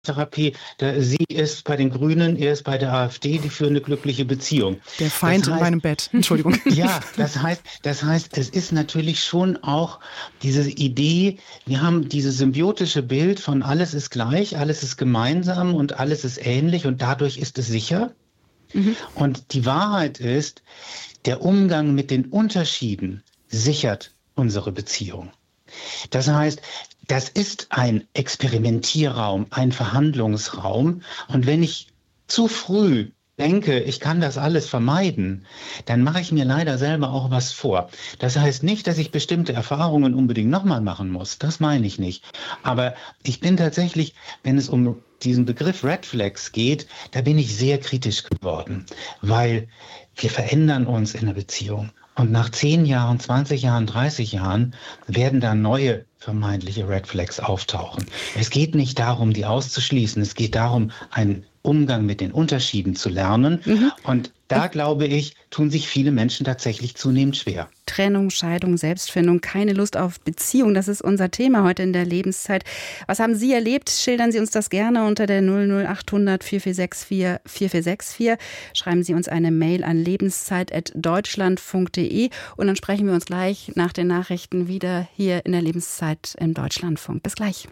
Therapie, sie ist bei den Grünen, er ist bei der AfD, die führen eine glückliche Beziehung. Der Feind in meinem Bett, Entschuldigung. Ja, das heißt, es ist natürlich schon auch diese Idee, wir haben dieses symbiotische Bild von alles ist gleich, alles ist gemeinsam und alles ist ähnlich und dadurch ist es sicher. Und die Wahrheit ist, der Umgang mit den Unterschieden sichert unsere Beziehung. Das heißt, das ist ein Experimentierraum, ein Verhandlungsraum. Und wenn ich zu früh denke, ich kann das alles vermeiden, dann mache ich mir leider selber auch was vor. Das heißt nicht, dass ich bestimmte Erfahrungen unbedingt nochmal machen muss. Das meine ich nicht. Aber ich bin tatsächlich, wenn es um diesen Begriff Red Flags geht, da bin ich sehr kritisch geworden, weil wir verändern uns in der Beziehung. Und nach 10 Jahren, 20 Jahren, 30 Jahren werden da neue vermeintliche Red Flags auftauchen. Es geht nicht darum, die auszuschließen. Es geht darum, einen Umgang mit den Unterschieden zu lernen. Und da, glaube ich, tun sich viele Menschen tatsächlich zunehmend schwer. Trennung, Scheidung, Selbstfindung, keine Lust auf Beziehung, das ist unser Thema heute in der Lebenszeit. Was haben Sie erlebt? Schildern Sie uns das gerne unter der 00800 4464 4464. Schreiben Sie uns eine Mail an lebenszeit@deutschlandfunk.de und dann sprechen wir uns gleich nach den Nachrichten wieder hier in der Lebenszeit im Deutschlandfunk. Bis gleich.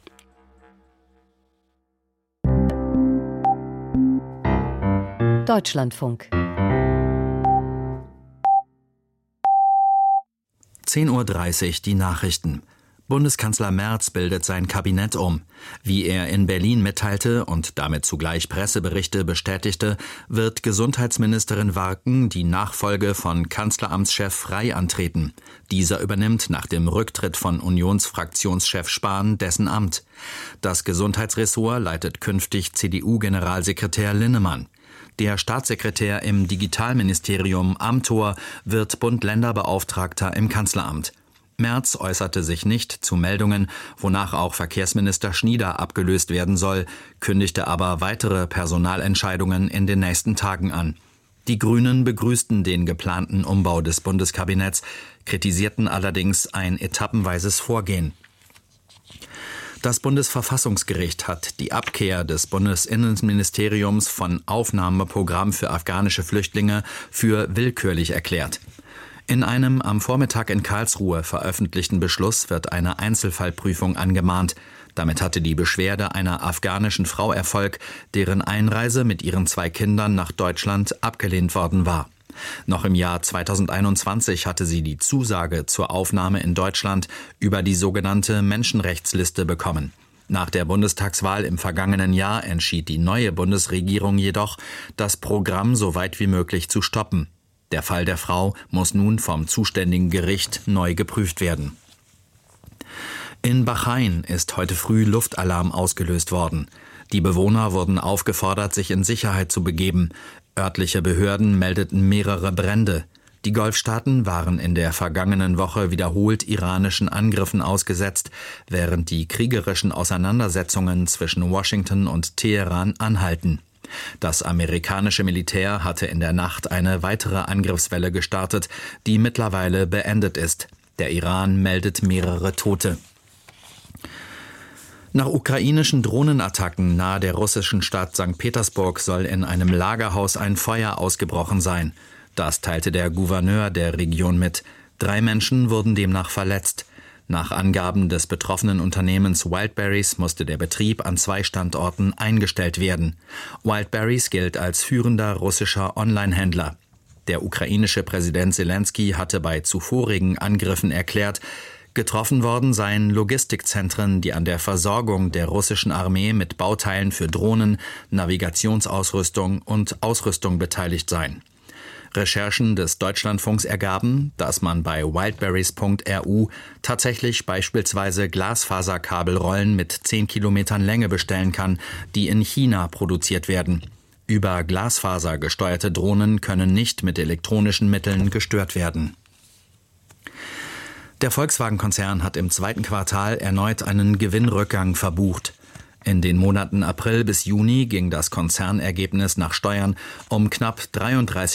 Deutschlandfunk. 10:30 Uhr die Nachrichten. Bundeskanzler Merz bildet sein Kabinett um. Wie er in Berlin mitteilte und damit zugleich Presseberichte bestätigte, wird Gesundheitsministerin Warken die Nachfolge von Kanzleramtschef Frey antreten. Dieser übernimmt nach dem Rücktritt von Unionsfraktionschef Spahn dessen Amt. Das Gesundheitsressort leitet künftig CDU-Generalsekretär Linnemann. Der Staatssekretär im Digitalministerium Amthor wird Bund-Länder-Beauftragter im Kanzleramt. Merz äußerte sich nicht zu Meldungen, wonach auch Verkehrsminister Schnieder abgelöst werden soll, kündigte aber weitere Personalentscheidungen in den nächsten Tagen an. Die Grünen begrüßten den geplanten Umbau des Bundeskabinetts, kritisierten allerdings ein etappenweises Vorgehen. Das Bundesverfassungsgericht hat die Abkehr des Bundesinnenministeriums von Aufnahmeprogramm für afghanische Flüchtlinge für willkürlich erklärt. In einem am Vormittag in Karlsruhe veröffentlichten Beschluss wird eine Einzelfallprüfung angemahnt. Damit hatte die Beschwerde einer afghanischen Frau Erfolg, deren Einreise mit ihren 2 Kindern nach Deutschland abgelehnt worden war. Noch im Jahr 2021 hatte sie die Zusage zur Aufnahme in Deutschland über die sogenannte Menschenrechtsliste bekommen. Nach der Bundestagswahl im vergangenen Jahr entschied die neue Bundesregierung jedoch, das Programm so weit wie möglich zu stoppen. Der Fall der Frau muss nun vom zuständigen Gericht neu geprüft werden. In Bahrain ist heute früh Luftalarm ausgelöst worden. Die Bewohner wurden aufgefordert, sich in Sicherheit zu begeben. Örtliche Behörden meldeten mehrere Brände. Die Golfstaaten waren in der vergangenen Woche wiederholt iranischen Angriffen ausgesetzt, während die kriegerischen Auseinandersetzungen zwischen Washington und Teheran anhalten. Das amerikanische Militär hatte in der Nacht eine weitere Angriffswelle gestartet, die mittlerweile beendet ist. Der Iran meldet mehrere Tote. Nach ukrainischen Drohnenattacken nahe der russischen Stadt St. Petersburg soll in einem Lagerhaus ein Feuer ausgebrochen sein. Das teilte der Gouverneur der Region mit. 3 Menschen wurden demnach verletzt. Nach Angaben des betroffenen Unternehmens Wildberries musste der Betrieb an 2 Standorten eingestellt werden. Wildberries gilt als führender russischer Online-Händler. Der ukrainische Präsident Selenskyj hatte bei zuvorigen Angriffen erklärt, getroffen worden seien Logistikzentren, die an der Versorgung der russischen Armee mit Bauteilen für Drohnen, Navigationsausrüstung und Ausrüstung beteiligt seien. Recherchen des Deutschlandfunks ergaben, dass man bei wildberries.ru tatsächlich beispielsweise Glasfaserkabelrollen mit 10 Kilometern Länge bestellen kann, die in China produziert werden. Über Glasfaser gesteuerte Drohnen können nicht mit elektronischen Mitteln gestört werden. Der Volkswagen-Konzern hat im 2. Quartal erneut einen Gewinnrückgang verbucht. In den Monaten April bis Juni ging das Konzernergebnis nach Steuern um knapp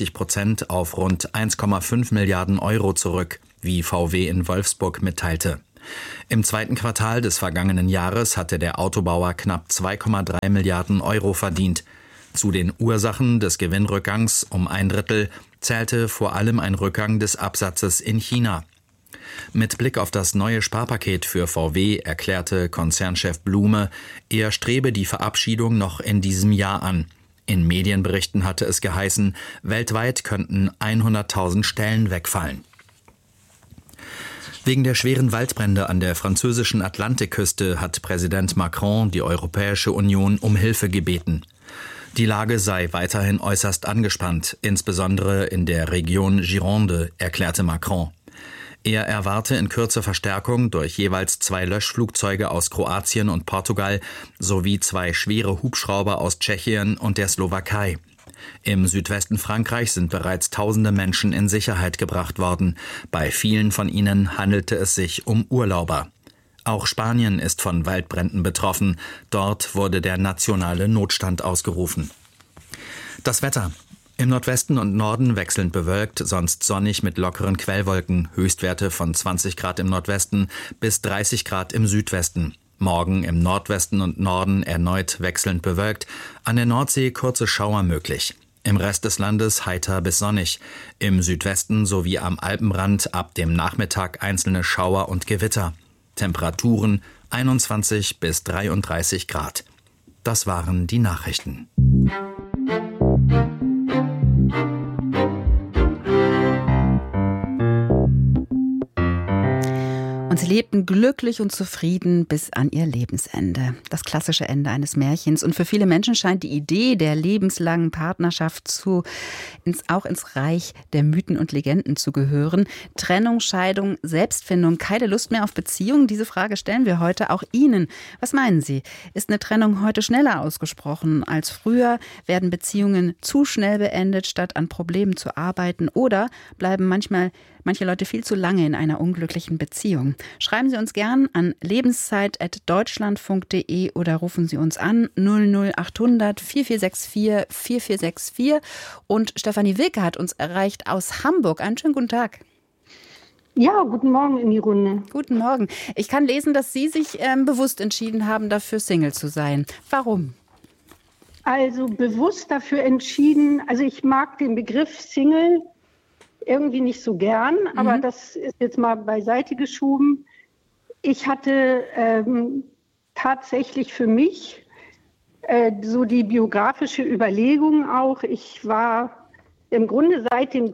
33% auf rund 1,5 Milliarden Euro zurück, wie VW in Wolfsburg mitteilte. Im zweiten Quartal des vergangenen Jahres hatte der Autobauer knapp 2,3 Milliarden Euro verdient. Zu den Ursachen des Gewinnrückgangs um 1/3 zählte vor allem ein Rückgang des Absatzes in China. Mit Blick auf das neue Sparpaket für VW erklärte Konzernchef Blume, er strebe die Verabschiedung noch in diesem Jahr an. In Medienberichten hatte es geheißen, weltweit könnten 100.000 Stellen wegfallen. Wegen der schweren Waldbrände an der französischen Atlantikküste hat Präsident Macron die Europäische Union um Hilfe gebeten. Die Lage sei weiterhin äußerst angespannt, insbesondere in der Region Gironde, erklärte Macron. Er erwarte in Kürze Verstärkung durch jeweils 2 Löschflugzeuge aus Kroatien und Portugal sowie 2 schwere Hubschrauber aus Tschechien und der Slowakei. Im Südwesten Frankreichs sind bereits tausende Menschen in Sicherheit gebracht worden. Bei vielen von ihnen handelte es sich um Urlauber. Auch Spanien ist von Waldbränden betroffen. Dort wurde der nationale Notstand ausgerufen. Das Wetter. Im Nordwesten und Norden wechselnd bewölkt, sonst sonnig mit lockeren Quellwolken. Höchstwerte von 20 Grad im Nordwesten bis 30 Grad im Südwesten. Morgen im Nordwesten und Norden erneut wechselnd bewölkt. An der Nordsee kurze Schauer möglich. Im Rest des Landes heiter bis sonnig. Im Südwesten sowie am Alpenrand ab dem Nachmittag einzelne Schauer und Gewitter. Temperaturen 21 bis 33 Grad. Das waren die Nachrichten. Und sie lebten glücklich und zufrieden bis an ihr Lebensende. Das klassische Ende eines Märchens. Und für viele Menschen scheint die Idee der lebenslangen Partnerschaft auch ins Reich der Mythen und Legenden zu gehören. Trennung, Scheidung, Selbstfindung, keine Lust mehr auf Beziehungen? Diese Frage stellen wir heute auch Ihnen. Was meinen Sie? Ist eine Trennung heute schneller ausgesprochen als früher? Werden Beziehungen zu schnell beendet, statt an Problemen zu arbeiten? Oder bleiben manche Leute viel zu lange in einer unglücklichen Beziehung? Schreiben Sie uns gern an lebenszeit@deutschlandfunk.de oder rufen Sie uns an 00800 4464 4464. Und Stefanie Wilke hat uns erreicht aus Hamburg. Einen schönen guten Tag. Ja, guten Morgen in die Runde. Guten Morgen. Ich kann lesen, dass Sie sich bewusst entschieden haben, dafür Single zu sein. Warum? Also bewusst dafür entschieden, also ich mag den Begriff Single irgendwie nicht so gern, aber das ist jetzt mal beiseite geschoben. Ich hatte tatsächlich für mich so die biografische Überlegung auch. Ich war im Grunde seit dem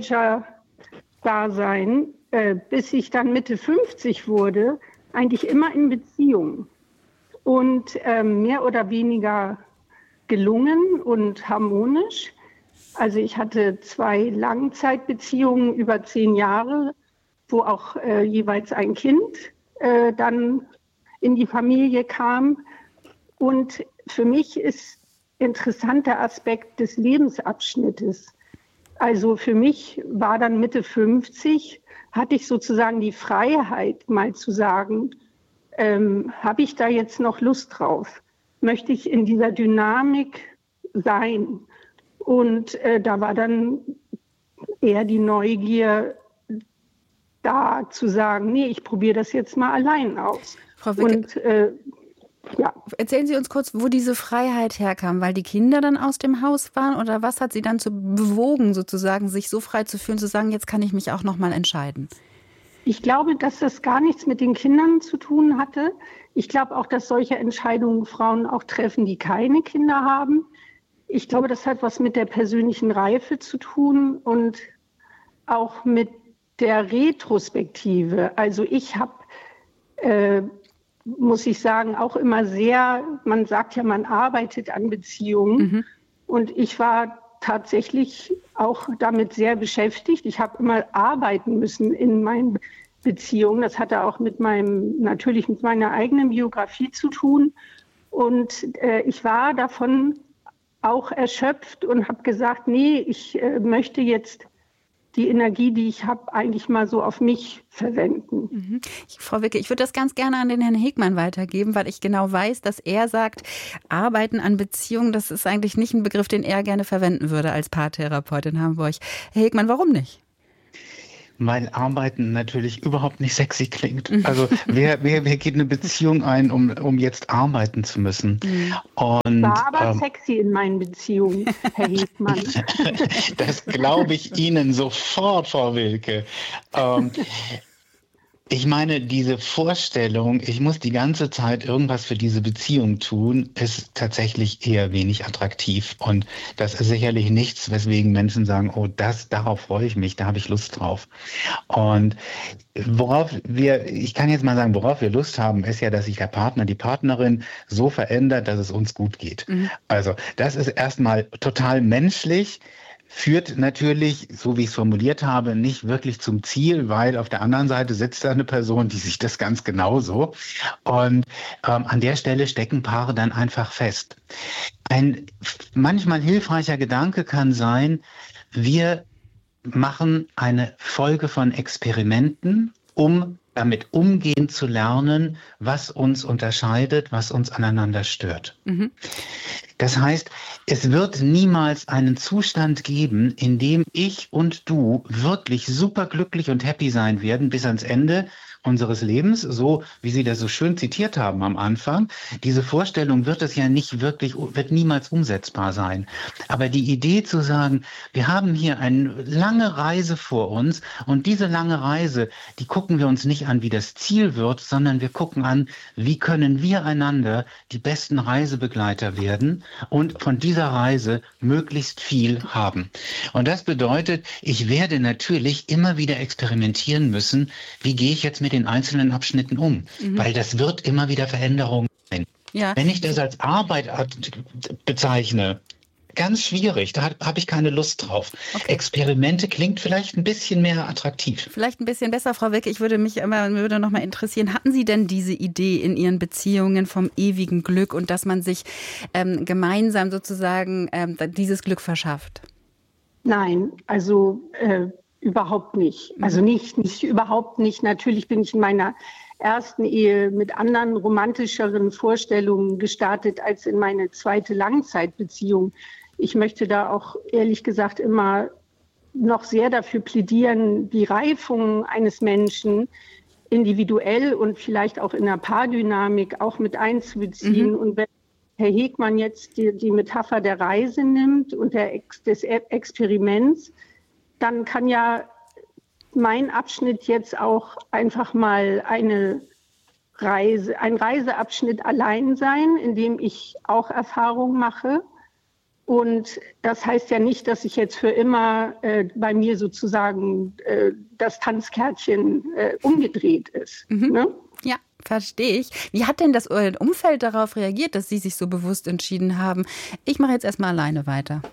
Teenager-Dasein, bis ich dann Mitte 50 wurde, eigentlich immer in Beziehung und mehr oder weniger gelungen und harmonisch. Also ich hatte 2 Langzeitbeziehungen über 10 Jahre, wo auch jeweils ein Kind dann in die Familie kam. Und für mich ist interessant der Aspekt des Lebensabschnittes. Also für mich war dann Mitte 50, hatte ich sozusagen die Freiheit, mal zu sagen, habe ich da jetzt noch Lust drauf? Möchte ich in dieser Dynamik sein? Und da war dann eher die Neugier da, zu sagen, nee, ich probiere das jetzt mal allein aus. Frau Wilke, ja. Erzählen Sie uns kurz, wo diese Freiheit herkam, weil die Kinder dann aus dem Haus waren, oder was hat Sie dann bewogen, sozusagen, sich so frei zu fühlen, zu sagen, jetzt kann ich mich auch noch mal entscheiden? Ich glaube, dass das gar nichts mit den Kindern zu tun hatte. Ich glaube auch, dass solche Entscheidungen Frauen auch treffen, die keine Kinder haben. Ich glaube, das hat was mit der persönlichen Reife zu tun und auch mit der Retrospektive. Also ich habe, muss ich sagen, auch immer sehr, man sagt ja, man arbeitet an Beziehungen. Und ich war tatsächlich auch damit sehr beschäftigt. Ich habe immer arbeiten müssen in meinen Beziehungen. Das hatte auch natürlich mit meiner eigenen Biografie zu tun. Und ich war davon auch erschöpft und habe gesagt, nee, ich möchte jetzt die Energie, die ich habe, eigentlich mal so auf mich verwenden. Frau Wilke, ich würde das ganz gerne an den Herrn Hegmann weitergeben, weil ich genau weiß, dass er sagt, Arbeiten an Beziehungen, das ist eigentlich nicht ein Begriff, den er gerne verwenden würde als Paartherapeut in Hamburg. Herr Hegmann, warum nicht? weil Arbeiten natürlich überhaupt nicht sexy klingt. Also wer geht eine Beziehung ein, um jetzt arbeiten zu müssen? Und, war aber sexy in meinen Beziehungen, Herr Hegmann. Das glaube ich Ihnen sofort, Frau Wilke. Ich meine, diese Vorstellung, ich muss die ganze Zeit irgendwas für diese Beziehung tun, ist tatsächlich eher wenig attraktiv. Und das ist sicherlich nichts, weswegen Menschen sagen, oh, darauf freue ich mich, da habe ich Lust drauf. Und ich kann jetzt mal sagen, worauf wir Lust haben, ist ja, dass sich der Partner, die Partnerin so verändert, dass es uns gut geht. Also das ist erstmal total menschlich. Führt natürlich, so wie ich es formuliert habe, nicht wirklich zum Ziel, weil auf der anderen Seite sitzt da eine Person, die sieht das ganz genauso. Und an der Stelle stecken Paare dann einfach fest. Ein manchmal hilfreicher Gedanke kann sein, wir machen eine Folge von Experimenten, um damit umgehen zu lernen, was uns unterscheidet, was uns aneinander stört. Das heißt, es wird niemals einen Zustand geben, in dem ich und du wirklich superglücklich und happy sein werden bis ans Ende unseres Lebens, so wie Sie das so schön zitiert haben am Anfang. Diese Vorstellung wird niemals umsetzbar sein. Aber die Idee zu sagen, wir haben hier eine lange Reise vor uns und diese lange Reise, die gucken wir uns nicht an, wie das Ziel wird, sondern wir gucken an, wie können wir einander die besten Reisebegleiter werden und von dieser Reise möglichst viel haben. Und das bedeutet, ich werde natürlich immer wieder experimentieren müssen, wie gehe ich jetzt mit den einzelnen Abschnitten um, weil das wird immer wieder Veränderungen sein. Ja. Wenn ich das als Arbeit bezeichne, ganz schwierig, da habe ich keine Lust drauf. Okay. Experimente klingt vielleicht ein bisschen mehr attraktiv. Vielleicht ein bisschen besser, Frau Wilke. Ich würde noch mal interessieren, hatten Sie denn diese Idee in Ihren Beziehungen vom ewigen Glück und dass man sich gemeinsam sozusagen dieses Glück verschafft? Nein, also überhaupt nicht. Also nicht überhaupt nicht. Natürlich bin ich in meiner ersten Ehe mit anderen romantischeren Vorstellungen gestartet als in meine zweite Langzeitbeziehung. Ich möchte da auch ehrlich gesagt immer noch sehr dafür plädieren, die Reifung eines Menschen individuell und vielleicht auch in der Paardynamik auch mit einzubeziehen. Und wenn Herr Hegmann jetzt die Metapher der Reise nimmt und des Experiments, dann kann ja mein Abschnitt jetzt auch einfach mal ein Reiseabschnitt allein sein, in dem ich auch Erfahrung mache. Und das heißt ja nicht, dass ich jetzt für immer bei mir sozusagen das Tanzkärtchen umgedreht ist. Ne? Ja, verstehe ich. Wie hat denn das Umfeld darauf reagiert, dass Sie sich so bewusst entschieden haben, ich mache jetzt erstmal alleine weiter?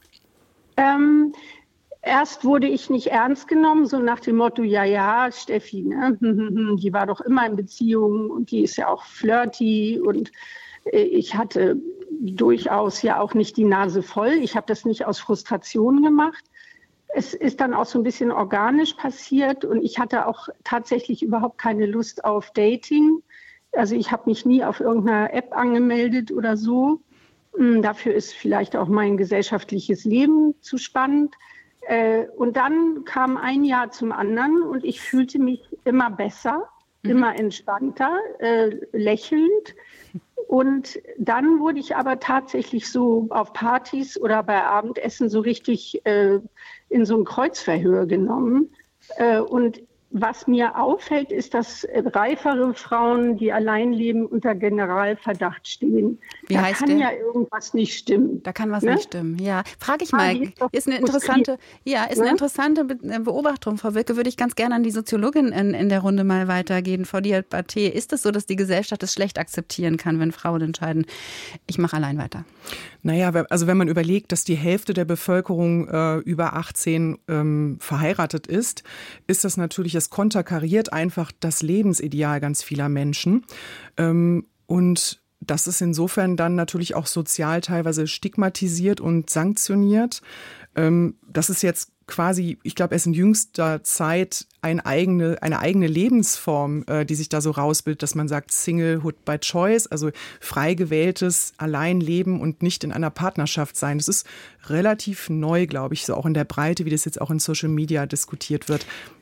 Erst wurde ich nicht ernst genommen, so nach dem Motto, ja, Steffi, ne? Die war doch immer in Beziehung und die ist ja auch flirty und ich hatte durchaus ja auch nicht die Nase voll. Ich habe das nicht aus Frustration gemacht. Es ist dann auch so ein bisschen organisch passiert und ich hatte auch tatsächlich überhaupt keine Lust auf Dating. Also ich habe mich nie auf irgendeiner App angemeldet oder so. Dafür ist vielleicht auch mein gesellschaftliches Leben zu spannend. Und dann kam ein Jahr zum anderen und ich fühlte mich immer besser, immer entspannter, lächelnd. Und dann wurde ich aber tatsächlich so auf Partys oder bei Abendessen so richtig in so ein Kreuzverhör genommen. Und was mir auffällt, ist, dass reifere Frauen, die allein leben, unter Generalverdacht stehen. Wie heißt kann ja irgendwas nicht stimmen. Da kann was nicht stimmen, ja. Frage ich mal, ist eine interessante Beobachtung, Frau Wilke, würde ich ganz gerne an die Soziologin in der Runde mal weitergeben. Frau Diabaté, ist es so, dass die Gesellschaft es schlecht akzeptieren kann, wenn Frauen entscheiden, ich mache allein weiter? Naja, also wenn man überlegt, dass die Hälfte der Bevölkerung über 18 verheiratet ist das natürlich, es konterkariert einfach das Lebensideal ganz vieler Menschen. Und das ist insofern dann natürlich auch sozial teilweise stigmatisiert und sanktioniert. Das ist jetzt quasi, ich glaube, erst in jüngster Zeit eine eigene Lebensform, die sich da so rausbildet, dass man sagt Singlehood by Choice, also frei gewähltes Alleinleben und nicht in einer Partnerschaft sein. Das ist relativ neu, glaube ich, so auch in der Breite, wie das jetzt auch in Social Media diskutiert wird.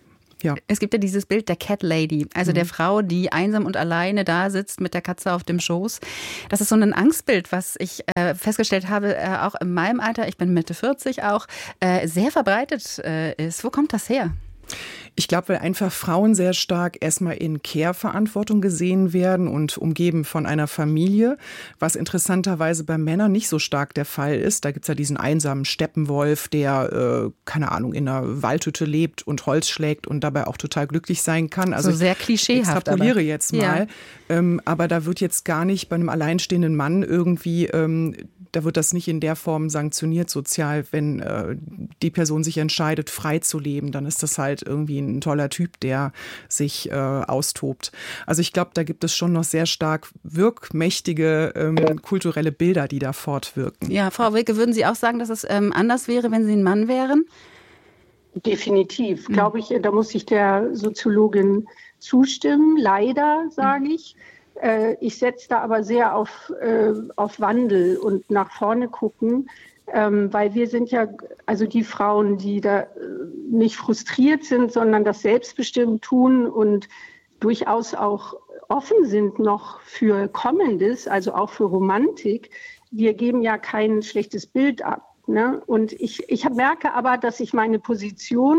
Ja. Es gibt ja dieses Bild der Cat Lady, also der Frau, die einsam und alleine da sitzt mit der Katze auf dem Schoß. Das ist so ein Angstbild, was ich festgestellt habe, auch in meinem Alter, ich bin Mitte 40 auch, sehr verbreitet ist. Wo kommt das her? Ich glaube, weil einfach Frauen sehr stark erstmal in Care-Verantwortung gesehen werden und umgeben von einer Familie, was interessanterweise bei Männern nicht so stark der Fall ist. Da gibt's ja diesen einsamen Steppenwolf, der, keine Ahnung, in einer Waldhütte lebt und Holz schlägt und dabei auch total glücklich sein kann. Also so sehr klischeehaft. Ich extrapoliere jetzt mal. Ja. Aber da wird jetzt gar nicht bei einem alleinstehenden Mann irgendwie... Da wird das nicht in der Form sanktioniert sozial, wenn die Person sich entscheidet, frei zu leben. Dann ist das halt irgendwie ein toller Typ, der sich austobt. Also ich glaube, da gibt es schon noch sehr stark wirkmächtige kulturelle Bilder, die da fortwirken. Ja, Frau Wilke, würden Sie auch sagen, dass es anders wäre, wenn Sie ein Mann wären? Definitiv, glaube ich, da muss ich der Soziologin zustimmen. Leider, sage ich. Ich setze da aber sehr auf Wandel und nach vorne gucken, weil wir sind ja, also die Frauen, die da nicht frustriert sind, sondern das selbstbestimmt tun und durchaus auch offen sind noch für Kommendes, also auch für Romantik. Wir geben ja kein schlechtes Bild ab. Ne? Und ich merke aber, dass ich meine Position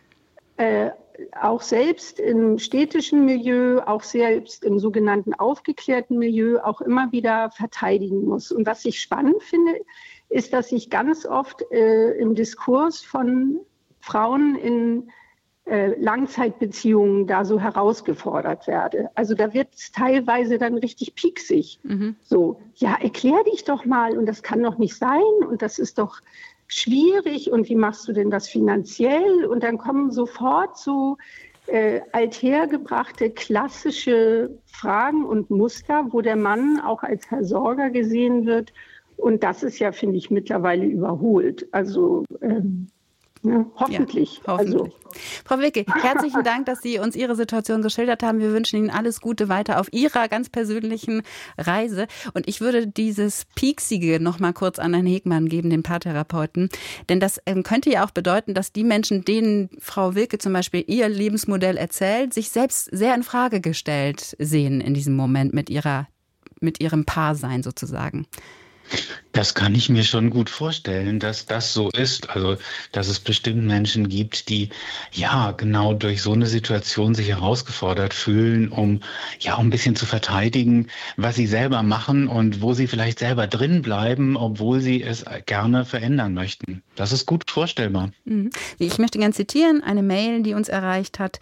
auch selbst im städtischen Milieu, auch selbst im sogenannten aufgeklärten Milieu auch immer wieder verteidigen muss. Und was ich spannend finde, ist, dass ich ganz oft im Diskurs von Frauen in Langzeitbeziehungen da so herausgefordert werde. Also da wird es teilweise dann richtig pieksig. So, ja, erklär dich doch mal und das kann doch nicht sein und das ist doch schwierig und wie machst du denn das finanziell? Und dann kommen sofort so althergebrachte klassische Fragen und Muster, wo der Mann auch als Versorger gesehen wird. Und das ist ja, finde ich, mittlerweile überholt. Also hoffentlich. Ja, hoffentlich. Also. Frau Wilke, herzlichen Dank, dass Sie uns Ihre Situation geschildert haben. Wir wünschen Ihnen alles Gute weiter auf Ihrer ganz persönlichen Reise. Und ich würde dieses Pieksige noch mal kurz an Herrn Hegmann geben, den Paartherapeuten. Denn das könnte ja auch bedeuten, dass die Menschen, denen Frau Wilke zum Beispiel ihr Lebensmodell erzählt, sich selbst sehr in Frage gestellt sehen in diesem Moment mit ihrem Paarsein sozusagen. Das kann ich mir schon gut vorstellen, dass das so ist. Also, dass es bestimmt Menschen gibt, die ja genau durch so eine Situation sich herausgefordert fühlen, um ein bisschen zu verteidigen, was sie selber machen und wo sie vielleicht selber drin bleiben, obwohl sie es gerne verändern möchten. Das ist gut vorstellbar. Ich möchte gerne zitieren, eine Mail, die uns erreicht hat,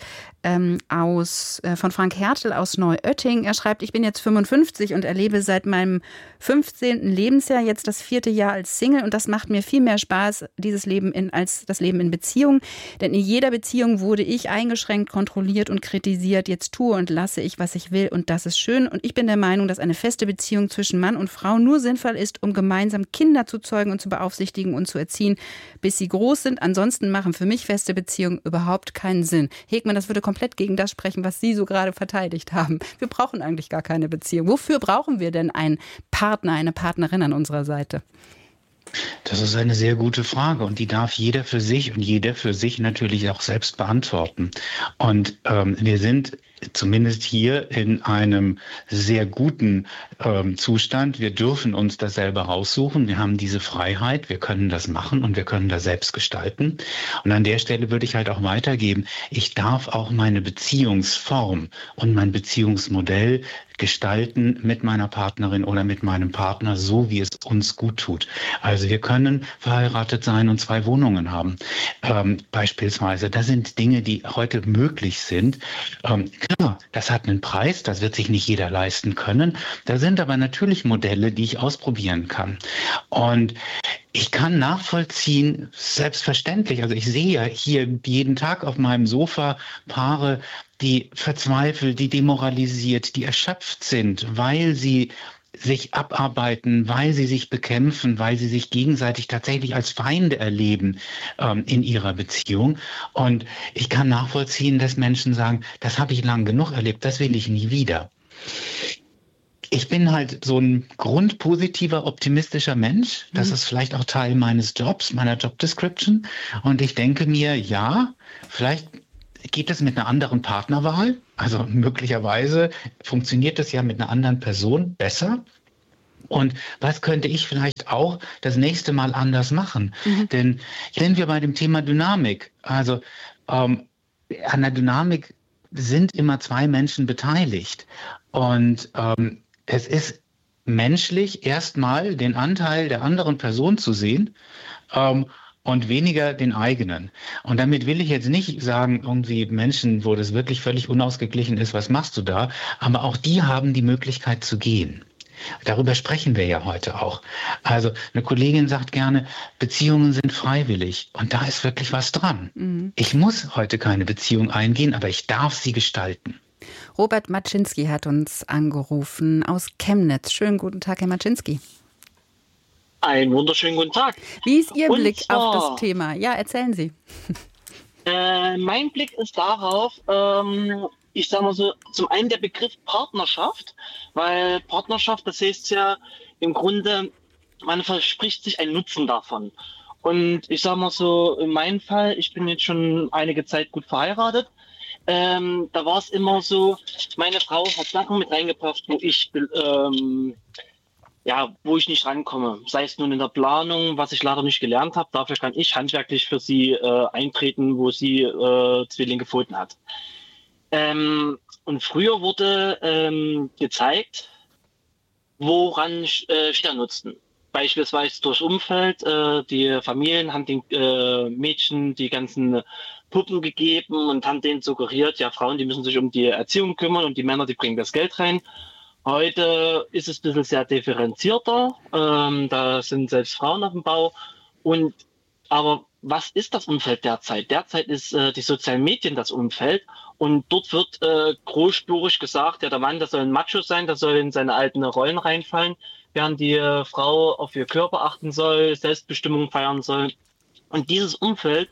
von Frank Hertel aus Neuötting. Er schreibt, ich bin jetzt 55 und erlebe seit meinem 15. Lebensjahr jetzt das 4. Jahr als Single und das macht mir viel mehr Spaß, dieses Leben als das Leben in Beziehung. Denn in jeder Beziehung wurde ich eingeschränkt, kontrolliert und kritisiert. Jetzt tue und lasse ich, was ich will und das ist schön. Und ich bin der Meinung, dass eine feste Beziehung zwischen Mann und Frau nur sinnvoll ist, um gemeinsam Kinder zu zeugen und zu beaufsichtigen und zu erziehen, bis sie groß sind. Ansonsten machen für mich feste Beziehungen überhaupt keinen Sinn. Hegmann, das würde komplett gegen das sprechen, was Sie so gerade verteidigt haben. Wir brauchen eigentlich gar keine Beziehung. Wofür brauchen wir denn einen Partner, eine Partnerin an unserer Seite? Das ist eine sehr gute Frage und die darf jeder für sich und jeder für sich natürlich auch selbst beantworten. Und wir sind zumindest hier in einem sehr guten Zustand. Wir dürfen uns das selber raussuchen. Wir haben diese Freiheit. Wir können das machen und wir können das selbst gestalten. Und an der Stelle würde ich halt auch weitergeben. Ich darf auch meine Beziehungsform und mein Beziehungsmodell gestalten mit meiner Partnerin oder mit meinem Partner, so wie es uns gut tut. Also wir können verheiratet sein und 2 Wohnungen haben. Beispielsweise, das sind Dinge, die heute möglich sind. Klar, das hat einen Preis, das wird sich nicht jeder leisten können. Da sind aber natürlich Modelle, die ich ausprobieren kann. Und ich kann nachvollziehen, selbstverständlich, also ich sehe ja hier jeden Tag auf meinem Sofa Paare, die verzweifelt, die demoralisiert, die erschöpft sind, weil sie sich abarbeiten, weil sie sich bekämpfen, weil sie sich gegenseitig tatsächlich als Feinde erleben in ihrer Beziehung. Und ich kann nachvollziehen, dass Menschen sagen, das habe ich lang genug erlebt, das will ich nie wieder. Ich bin halt so ein grundpositiver, optimistischer Mensch. Das ist vielleicht auch Teil meines Jobs, meiner Job Description. Und ich denke mir, ja, vielleicht geht es mit einer anderen Partnerwahl? Also möglicherweise funktioniert das ja mit einer anderen Person besser. Und was könnte ich vielleicht auch das nächste Mal anders machen? Denn sind wir bei dem Thema Dynamik. Also an der Dynamik sind immer zwei Menschen beteiligt. Und es ist menschlich, erstmal den Anteil der anderen Person zu sehen und weniger den eigenen. Und damit will ich jetzt nicht sagen, irgendwie Menschen, wo das wirklich völlig unausgeglichen ist, was machst du da? Aber auch die haben die Möglichkeit zu gehen. Darüber sprechen wir ja heute auch. Also eine Kollegin sagt gerne, Beziehungen sind freiwillig. Und da ist wirklich was dran. Ich muss heute keine Beziehung eingehen, aber ich darf sie gestalten. Robert Maczynski hat uns angerufen aus Chemnitz. Schönen guten Tag, Herr Maczynski. Einen wunderschönen guten Tag. Wie ist Ihr Blick auf das Thema? Ja, erzählen Sie. Mein Blick ist darauf, ich sage mal so, zum einen der Begriff Partnerschaft, weil Partnerschaft, das heißt ja im Grunde, man verspricht sich einen Nutzen davon. Und ich sage mal so, in meinem Fall, ich bin jetzt schon einige Zeit gut verheiratet, da war es immer so, meine Frau hat Sachen mit reingebracht, wo ich nicht rankomme. Sei es nun in der Planung, was ich leider nicht gelernt habe. Dafür kann ich handwerklich für sie eintreten, wo sie Zwillinge gefunden hat. Und früher wurde gezeigt, woran Väter nutzen. Beispielsweise durch Umfeld. Die Familien haben den Mädchen die ganzen Puppen gegeben und haben denen suggeriert, ja, Frauen, die müssen sich um die Erziehung kümmern und die Männer, die bringen das Geld rein. Heute ist es ein bisschen sehr differenzierter. Da sind selbst Frauen auf dem Bau. Aber was ist das Umfeld derzeit? Derzeit ist die sozialen Medien das Umfeld. Und dort wird großspurig gesagt, ja, der Mann, der soll ein Macho sein, der soll in seine alten Rollen reinfallen, während die Frau auf ihr Körper achten soll, Selbstbestimmung feiern soll. Und dieses Umfeld,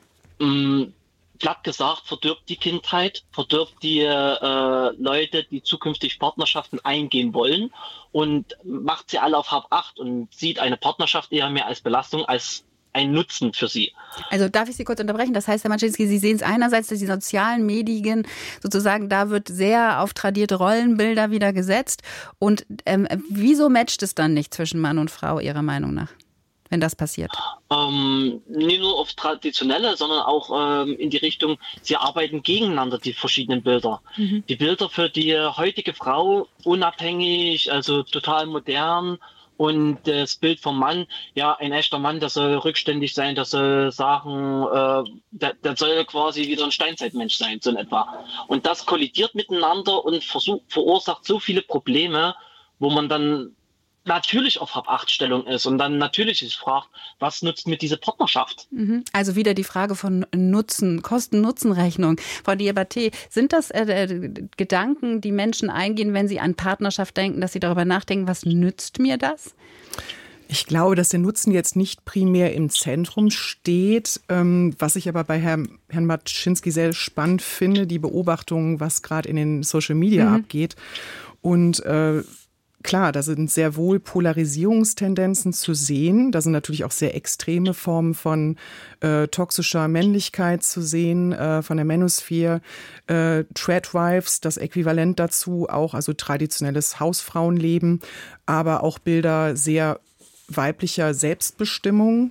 platt gesagt, verdirbt die Kindheit, verdirbt die Leute, die zukünftig Partnerschaften eingehen wollen und macht sie alle auf Hab 8 und sieht eine Partnerschaft eher mehr als Belastung als ein Nutzen für sie. Also darf ich Sie kurz unterbrechen? Das heißt, Herr Maczynski, Sie sehen es einerseits, dass die sozialen Medien sozusagen, da wird sehr auf tradierte Rollenbilder wieder gesetzt. Und wieso matcht es dann nicht zwischen Mann und Frau, Ihrer Meinung nach, wenn das passiert? Nicht nur auf traditionelle, sondern auch in die Richtung, sie arbeiten gegeneinander, die verschiedenen Bilder. Die Bilder für die heutige Frau, unabhängig, also total modern. Und das Bild vom Mann, ja, ein echter Mann, der soll rückständig sein, der soll sagen, der soll quasi wieder ein Steinzeitmensch sein, so in etwa. Und das kollidiert miteinander und verursacht so viele Probleme, wo man dann natürlich auf Hab-8-Stellung ist und dann natürlich sich fragt, was nutzt mir diese Partnerschaft? Also wieder die Frage von Nutzen, Kosten-Nutzen-Rechnung. Frau Diabaté, sind das Gedanken, die Menschen eingehen, wenn sie an Partnerschaft denken, dass sie darüber nachdenken, was nützt mir das? Ich glaube, dass der Nutzen jetzt nicht primär im Zentrum steht. Was ich aber bei Herrn Maczynski sehr spannend finde, die Beobachtung, was gerade in den Social Media abgeht. Und klar, da sind sehr wohl Polarisierungstendenzen zu sehen. Da sind natürlich auch sehr extreme Formen von toxischer Männlichkeit zu sehen, von der Manosphere. Tradwives, das Äquivalent dazu auch, also traditionelles Hausfrauenleben, aber auch Bilder sehr weiblicher Selbstbestimmung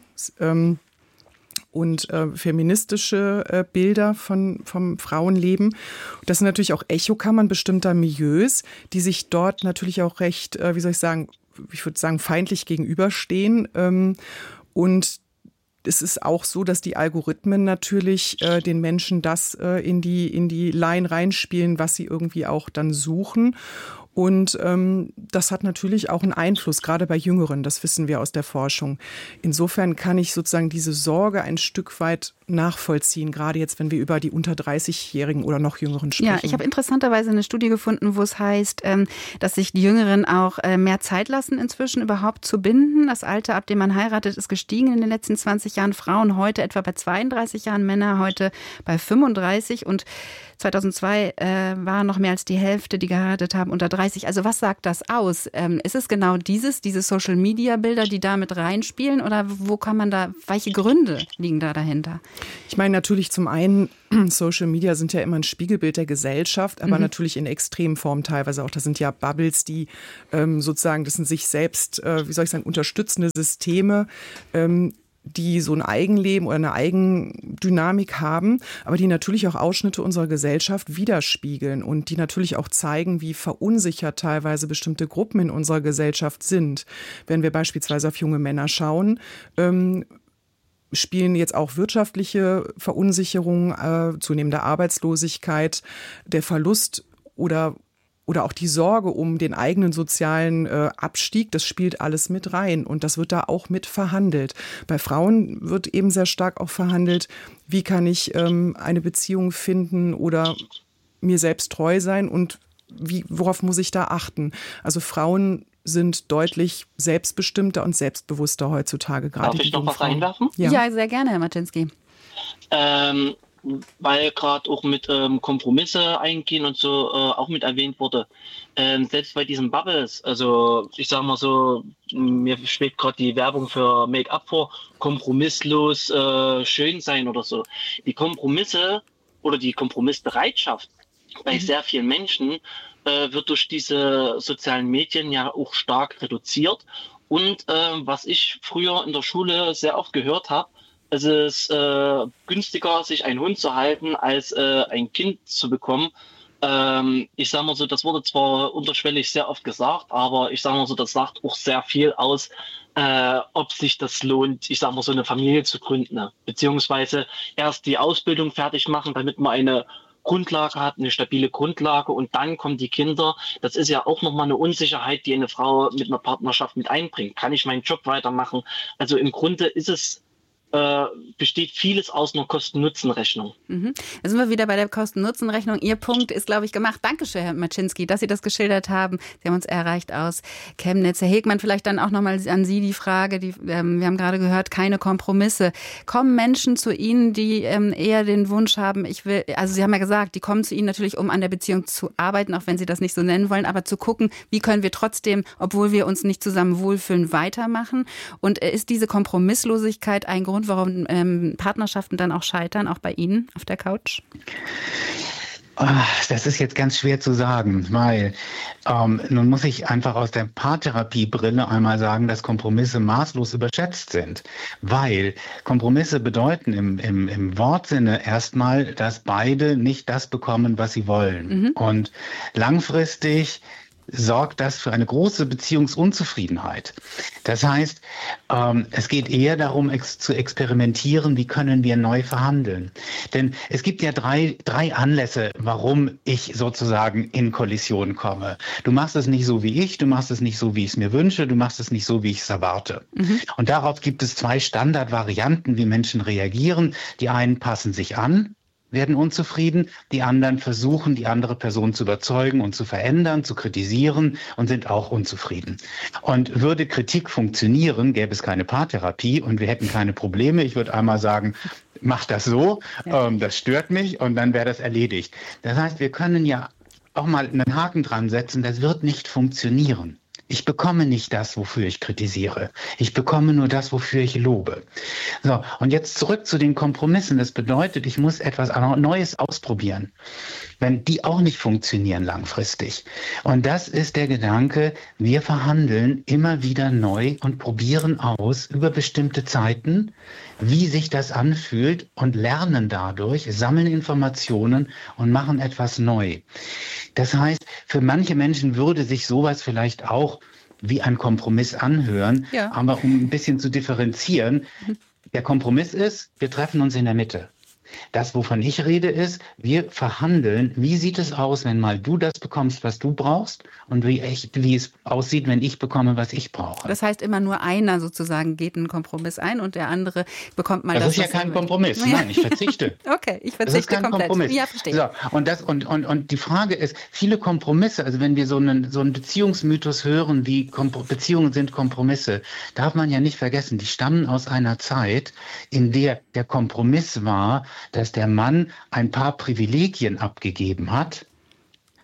und feministische Bilder vom Frauenleben. Das sind natürlich auch Echokammern bestimmter Milieus, die sich dort natürlich auch recht, ich würde sagen, feindlich gegenüberstehen. Und es ist auch so, dass die Algorithmen natürlich den Menschen das in die Line reinspielen, was sie irgendwie auch dann suchen. Und das hat natürlich auch einen Einfluss, gerade bei Jüngeren, das wissen wir aus der Forschung. Insofern kann ich sozusagen diese Sorge ein Stück weit nachvollziehen, gerade jetzt, wenn wir über die unter 30-Jährigen oder noch Jüngeren sprechen. Ja, ich habe interessanterweise eine Studie gefunden, wo es heißt, dass sich die Jüngeren auch mehr Zeit lassen, inzwischen überhaupt zu binden. Das Alter, ab dem man heiratet, ist gestiegen in den letzten 20 Jahren. Frauen heute etwa bei 32 Jahren, Männer heute bei 35. Und 2002 waren noch mehr als die Hälfte, die geheiratet haben, unter 30. 32, also was sagt das aus? Ist es genau diese Social-Media-Bilder, die da mit reinspielen oder welche Gründe liegen da dahinter? Ich meine natürlich zum einen, Social Media sind ja immer ein Spiegelbild der Gesellschaft, aber natürlich in Extremform teilweise auch. Das sind ja Bubbles, die sozusagen, das sind sich selbst, unterstützende Systeme, die so ein Eigenleben oder eine Eigendynamik haben, aber die natürlich auch Ausschnitte unserer Gesellschaft widerspiegeln und die natürlich auch zeigen, wie verunsichert teilweise bestimmte Gruppen in unserer Gesellschaft sind. Wenn wir beispielsweise auf junge Männer schauen, spielen jetzt auch wirtschaftliche Verunsicherung, zunehmende Arbeitslosigkeit, der Verlust oder auch die Sorge um den eigenen sozialen Abstieg, das spielt alles mit rein und das wird da auch mit verhandelt. Bei Frauen wird eben sehr stark auch verhandelt, wie kann ich eine Beziehung finden oder mir selbst treu sein und worauf muss ich da achten? Also Frauen sind deutlich selbstbestimmter und selbstbewusster heutzutage. Gerade Darf ich noch was einwerfen? Ja, sehr gerne, Herr Martinski. Weil gerade auch mit Kompromisse eingehen und so auch mit erwähnt wurde. Selbst bei diesen Bubbles, also ich sage mal so, mir schwebt gerade die Werbung für Make-up vor, kompromisslos schön sein oder so. Die Kompromisse oder die Kompromissbereitschaft bei sehr vielen Menschen wird durch diese sozialen Medien ja auch stark reduziert. Und was ich früher in der Schule sehr oft gehört habe, es ist günstiger, sich einen Hund zu halten, als ein Kind zu bekommen. Ich sage mal so, das wurde zwar unterschwellig sehr oft gesagt, aber ich sage mal so, das sagt auch sehr viel aus, ob sich das lohnt, ich sage mal so eine Familie zu gründen. Ne? Beziehungsweise erst die Ausbildung fertig machen, damit man eine Grundlage hat, eine stabile Grundlage und dann kommen die Kinder. Das ist ja auch nochmal eine Unsicherheit, die eine Frau mit einer Partnerschaft mit einbringt. Kann ich meinen Job weitermachen? Also im Grunde besteht vieles aus einer Kosten-Nutzen-Rechnung. Da sind wir wieder bei der Kosten-Nutzen-Rechnung. Ihr Punkt ist, glaube ich, gemacht. Dankeschön, Herr Martinski, dass Sie das geschildert haben. Sie haben uns erreicht aus Chemnitz. Herr Hegmann, vielleicht dann auch nochmal an Sie die Frage, wir haben gerade gehört, keine Kompromisse. Kommen Menschen zu Ihnen, die eher den Wunsch haben, also Sie haben ja gesagt, die kommen zu Ihnen natürlich, um an der Beziehung zu arbeiten, auch wenn Sie das nicht so nennen wollen, aber zu gucken, wie können wir trotzdem, obwohl wir uns nicht zusammen wohlfühlen, weitermachen? Und ist diese Kompromisslosigkeit ein Grund, warum Partnerschaften dann auch scheitern, auch bei Ihnen auf der Couch? Das ist jetzt ganz schwer zu sagen, weil nun muss ich einfach aus der Paartherapiebrille einmal sagen, dass Kompromisse maßlos überschätzt sind. Weil Kompromisse bedeuten im Wortsinne erstmal, dass beide nicht das bekommen, was sie wollen. Und langfristig sorgt das für eine große Beziehungsunzufriedenheit. Das heißt, es geht eher darum, zu experimentieren, wie können wir neu verhandeln. Denn es gibt ja drei Anlässe, warum ich sozusagen in Kollision komme. Du machst es nicht so wie ich, du machst es nicht so, wie ich es mir wünsche, du machst es nicht so, wie ich es erwarte. Und darauf gibt es 2 Standardvarianten, wie Menschen reagieren. Die einen passen sich an, werden unzufrieden, die anderen versuchen, die andere Person zu überzeugen und zu verändern, zu kritisieren und sind auch unzufrieden. Und würde Kritik funktionieren, gäbe es keine Paartherapie und wir hätten keine Probleme. Ich würde einmal sagen, mach das so, das stört mich und dann wäre das erledigt. Das heißt, wir können ja auch mal einen Haken dran setzen, das wird nicht funktionieren. Ich bekomme nicht das, wofür ich kritisiere. Ich bekomme nur das, wofür ich lobe. So, und jetzt zurück zu den Kompromissen. Das bedeutet, ich muss etwas Neues ausprobieren, wenn die auch nicht funktionieren langfristig. Und das ist der Gedanke, wir verhandeln immer wieder neu und probieren aus über bestimmte Zeiten, wie sich das anfühlt und lernen dadurch, sammeln Informationen und machen etwas neu. Das heißt, für manche Menschen würde sich sowas vielleicht auch wie ein Kompromiss anhören, aber um ein bisschen zu differenzieren, der Kompromiss ist, wir treffen uns in der Mitte. Das, wovon ich rede, ist, wir verhandeln, wie sieht es aus, wenn mal du das bekommst, was du brauchst und wie es aussieht, wenn ich bekomme, was ich brauche. Das heißt, immer nur einer sozusagen geht einen Kompromiss ein und der andere bekommt mal das. Das ist ja kein Kompromiss. Nein, ich verzichte. Okay, ich verzichte das ist kein komplett. Kompromiss. Ja, verstehe. So, und die Frage ist, viele Kompromisse, also wenn wir so einen Beziehungsmythos hören, wie Beziehungen sind Kompromisse, darf man ja nicht vergessen, die stammen aus einer Zeit, in der der Kompromiss war, dass der Mann ein paar Privilegien abgegeben hat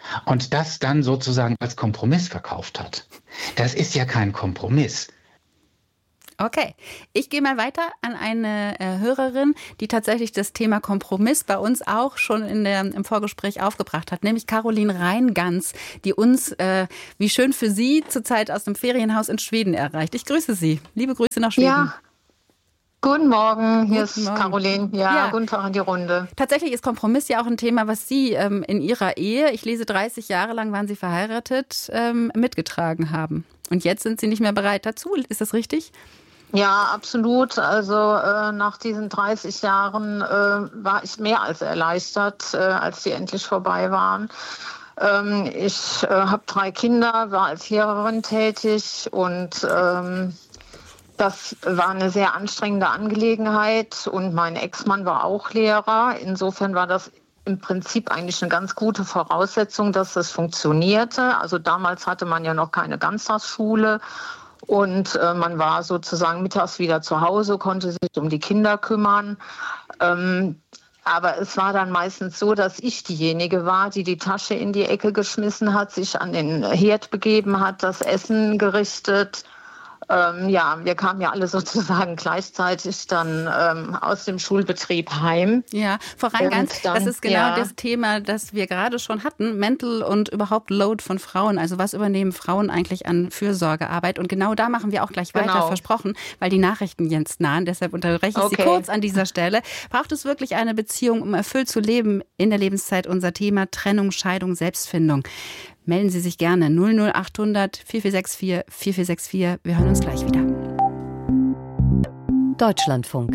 und das dann sozusagen als Kompromiss verkauft hat. Das ist ja kein Kompromiss. Okay, ich gehe mal weiter an eine Hörerin, die tatsächlich das Thema Kompromiss bei uns auch schon im Vorgespräch aufgebracht hat, nämlich Caroline Reingans, die uns, wie schön für Sie, zurzeit aus dem Ferienhaus in Schweden erreicht. Ich grüße Sie. Liebe Grüße nach Schweden. Ja. Guten Morgen, hier ist Morgen. Caroline. Ja, guten Tag in die Runde. Tatsächlich ist Kompromiss ja auch ein Thema, was Sie in Ihrer Ehe, ich lese 30 Jahre lang waren Sie verheiratet, mitgetragen haben. Und jetzt sind Sie nicht mehr bereit dazu. Ist das richtig? Ja, absolut. Also nach diesen 30 Jahren war ich mehr als erleichtert, als die endlich vorbei waren. Ich habe 3 Kinder, war als Lehrerin tätig und das war eine sehr anstrengende Angelegenheit und mein Ex-Mann war auch Lehrer. Insofern war das im Prinzip eigentlich eine ganz gute Voraussetzung, dass das funktionierte. Also damals hatte man ja noch keine Ganztagsschule und man war sozusagen mittags wieder zu Hause, konnte sich um die Kinder kümmern. Aber es war dann meistens so, dass ich diejenige war, die die Tasche in die Ecke geschmissen hat, sich an den Herd begeben hat, das Essen gerichtet. Wir kamen ja alle sozusagen gleichzeitig dann aus dem Schulbetrieb heim. Ja, Frau Reingans, das ist genau das Thema, das wir gerade schon hatten, Mental und überhaupt Load von Frauen. Also was übernehmen Frauen eigentlich an Fürsorgearbeit? Und genau da machen wir auch gleich weiter, versprochen, weil die Nachrichten jetzt nahen. Deshalb unterbreche ich Sie kurz an dieser Stelle. Braucht es wirklich eine Beziehung, um erfüllt zu leben in der Lebenszeit? Unser Thema Trennung, Scheidung, Selbstfindung. Melden Sie sich gerne 00800 4464 4464. Wir hören uns gleich wieder. Deutschlandfunk.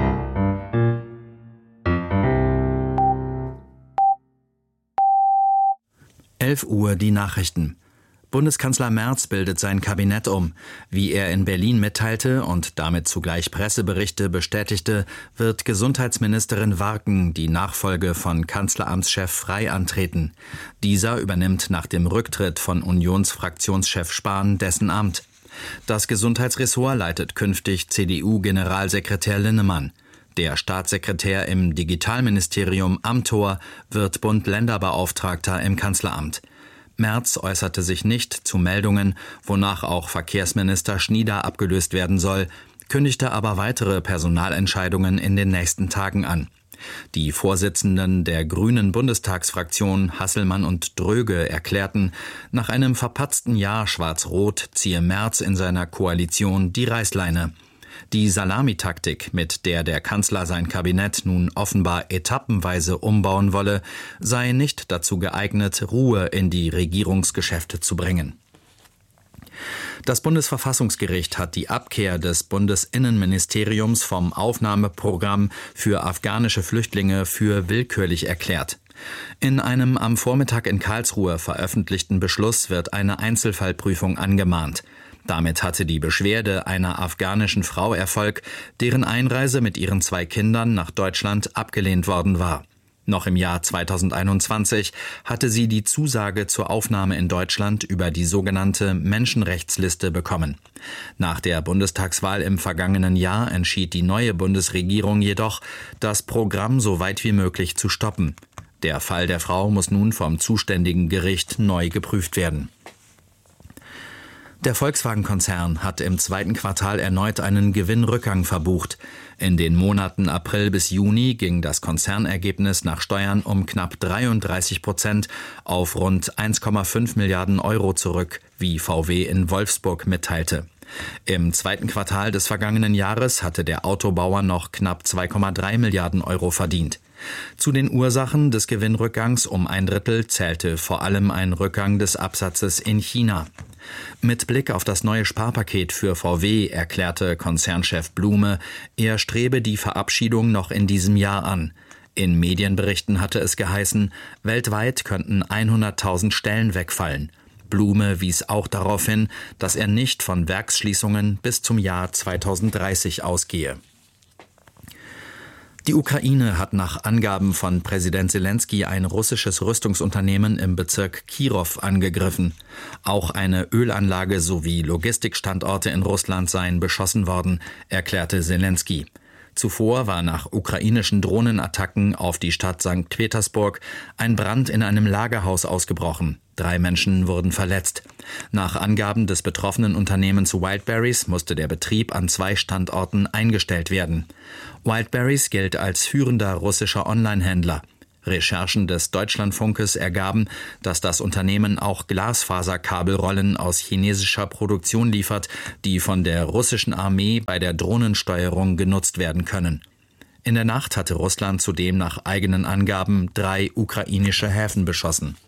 Uhr die Nachrichten. Bundeskanzler Merz bildet sein Kabinett um. Wie er in Berlin mitteilte und damit zugleich Presseberichte bestätigte, wird Gesundheitsministerin Warken die Nachfolge von Kanzleramtschef Frey antreten. Dieser übernimmt nach dem Rücktritt von Unionsfraktionschef Spahn dessen Amt. Das Gesundheitsressort leitet künftig CDU-Generalsekretär Linnemann. Der Staatssekretär im Digitalministerium Amthor wird Bund-Länder-Beauftragter im Kanzleramt. Merz äußerte sich nicht zu Meldungen, wonach auch Verkehrsminister Schnieder abgelöst werden soll, kündigte aber weitere Personalentscheidungen in den nächsten Tagen an. Die Vorsitzenden der Grünen Bundestagsfraktion Hasselmann und Dröge erklärten, nach einem verpatzten Jahr Schwarz-Rot ziehe Merz in seiner Koalition die Reißleine. Die Salamitaktik, mit der der Kanzler sein Kabinett nun offenbar etappenweise umbauen wolle, sei nicht dazu geeignet, Ruhe in die Regierungsgeschäfte zu bringen. Das Bundesverfassungsgericht hat die Abkehr des Bundesinnenministeriums vom Aufnahmeprogramm für afghanische Flüchtlinge für willkürlich erklärt. In einem am Vormittag in Karlsruhe veröffentlichten Beschluss wird eine Einzelfallprüfung angemahnt. Damit hatte die Beschwerde einer afghanischen Frau Erfolg, deren Einreise mit ihren 2 Kindern nach Deutschland abgelehnt worden war. Noch im Jahr 2021 hatte sie die Zusage zur Aufnahme in Deutschland über die sogenannte Menschenrechtsliste bekommen. Nach der Bundestagswahl im vergangenen Jahr entschied die neue Bundesregierung jedoch, das Programm so weit wie möglich zu stoppen. Der Fall der Frau muss nun vom zuständigen Gericht neu geprüft werden. Der Volkswagen-Konzern hat im 2. Quartal erneut einen Gewinnrückgang verbucht. In den Monaten April bis Juni ging das Konzernergebnis nach Steuern um knapp 33% auf rund 1,5 Milliarden Euro zurück, wie VW in Wolfsburg mitteilte. Im 2. Quartal des vergangenen Jahres hatte der Autobauer noch knapp 2,3 Milliarden Euro verdient. Zu den Ursachen des Gewinnrückgangs um 1/3 zählte vor allem ein Rückgang des Absatzes in China. Mit Blick auf das neue Sparpaket für VW erklärte Konzernchef Blume, er strebe die Verabschiedung noch in diesem Jahr an. In Medienberichten hatte es geheißen, weltweit könnten 100.000 Stellen wegfallen. Blume wies auch darauf hin, dass er nicht von Werksschließungen bis zum Jahr 2030 ausgehe. Die Ukraine hat nach Angaben von Präsident Selenskyj ein russisches Rüstungsunternehmen im Bezirk Kirow angegriffen. Auch eine Ölanlage sowie Logistikstandorte in Russland seien beschossen worden, erklärte Selenskyj. Zuvor war nach ukrainischen Drohnenattacken auf die Stadt St. Petersburg ein Brand in einem Lagerhaus ausgebrochen. 3 Menschen wurden verletzt. Nach Angaben des betroffenen Unternehmens Wildberries musste der Betrieb an 2 Standorten eingestellt werden. Wildberries gilt als führender russischer Onlinehändler. Recherchen des Deutschlandfunkes ergaben, dass das Unternehmen auch Glasfaserkabelrollen aus chinesischer Produktion liefert, die von der russischen Armee bei der Drohnensteuerung genutzt werden können. In der Nacht hatte Russland zudem nach eigenen Angaben 3 ukrainische Häfen beschossen.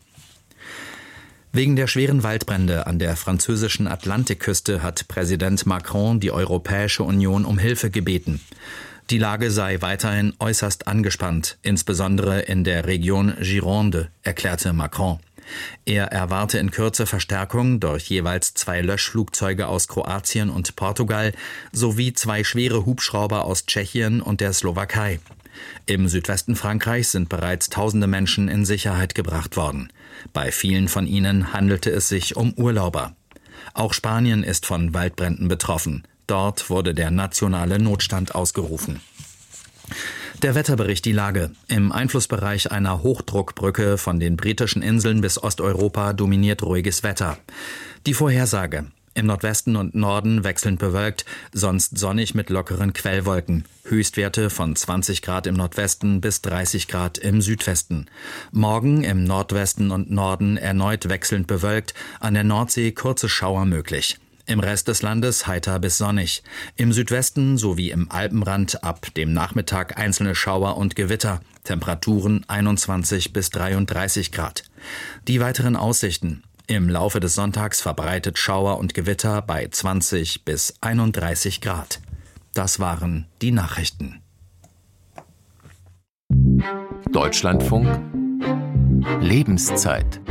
Wegen der schweren Waldbrände an der französischen Atlantikküste hat Präsident Macron die Europäische Union um Hilfe gebeten. Die Lage sei weiterhin äußerst angespannt, insbesondere in der Region Gironde, erklärte Macron. Er erwarte in Kürze Verstärkung durch jeweils 2 Löschflugzeuge aus Kroatien und Portugal sowie 2 schwere Hubschrauber aus Tschechien und der Slowakei. Im Südwesten Frankreichs sind bereits tausende Menschen in Sicherheit gebracht worden. Bei vielen von ihnen handelte es sich um Urlauber. Auch Spanien ist von Waldbränden betroffen. Dort wurde der nationale Notstand ausgerufen. Der Wetterbericht, die Lage. Im Einflussbereich einer Hochdruckbrücke von den britischen Inseln bis Osteuropa dominiert ruhiges Wetter. Die Vorhersage. Im Nordwesten und Norden wechselnd bewölkt, sonst sonnig mit lockeren Quellwolken. Höchstwerte von 20 Grad im Nordwesten bis 30 Grad im Südwesten. Morgen im Nordwesten und Norden erneut wechselnd bewölkt, an der Nordsee kurze Schauer möglich. Im Rest des Landes heiter bis sonnig. Im Südwesten sowie im Alpenrand ab dem Nachmittag einzelne Schauer und Gewitter. Temperaturen 21 bis 33 Grad. Die weiteren Aussichten. Im Laufe des Sonntags verbreitet Schauer und Gewitter bei 20 bis 31 Grad. Das waren die Nachrichten. Deutschlandfunk Lebenszeit.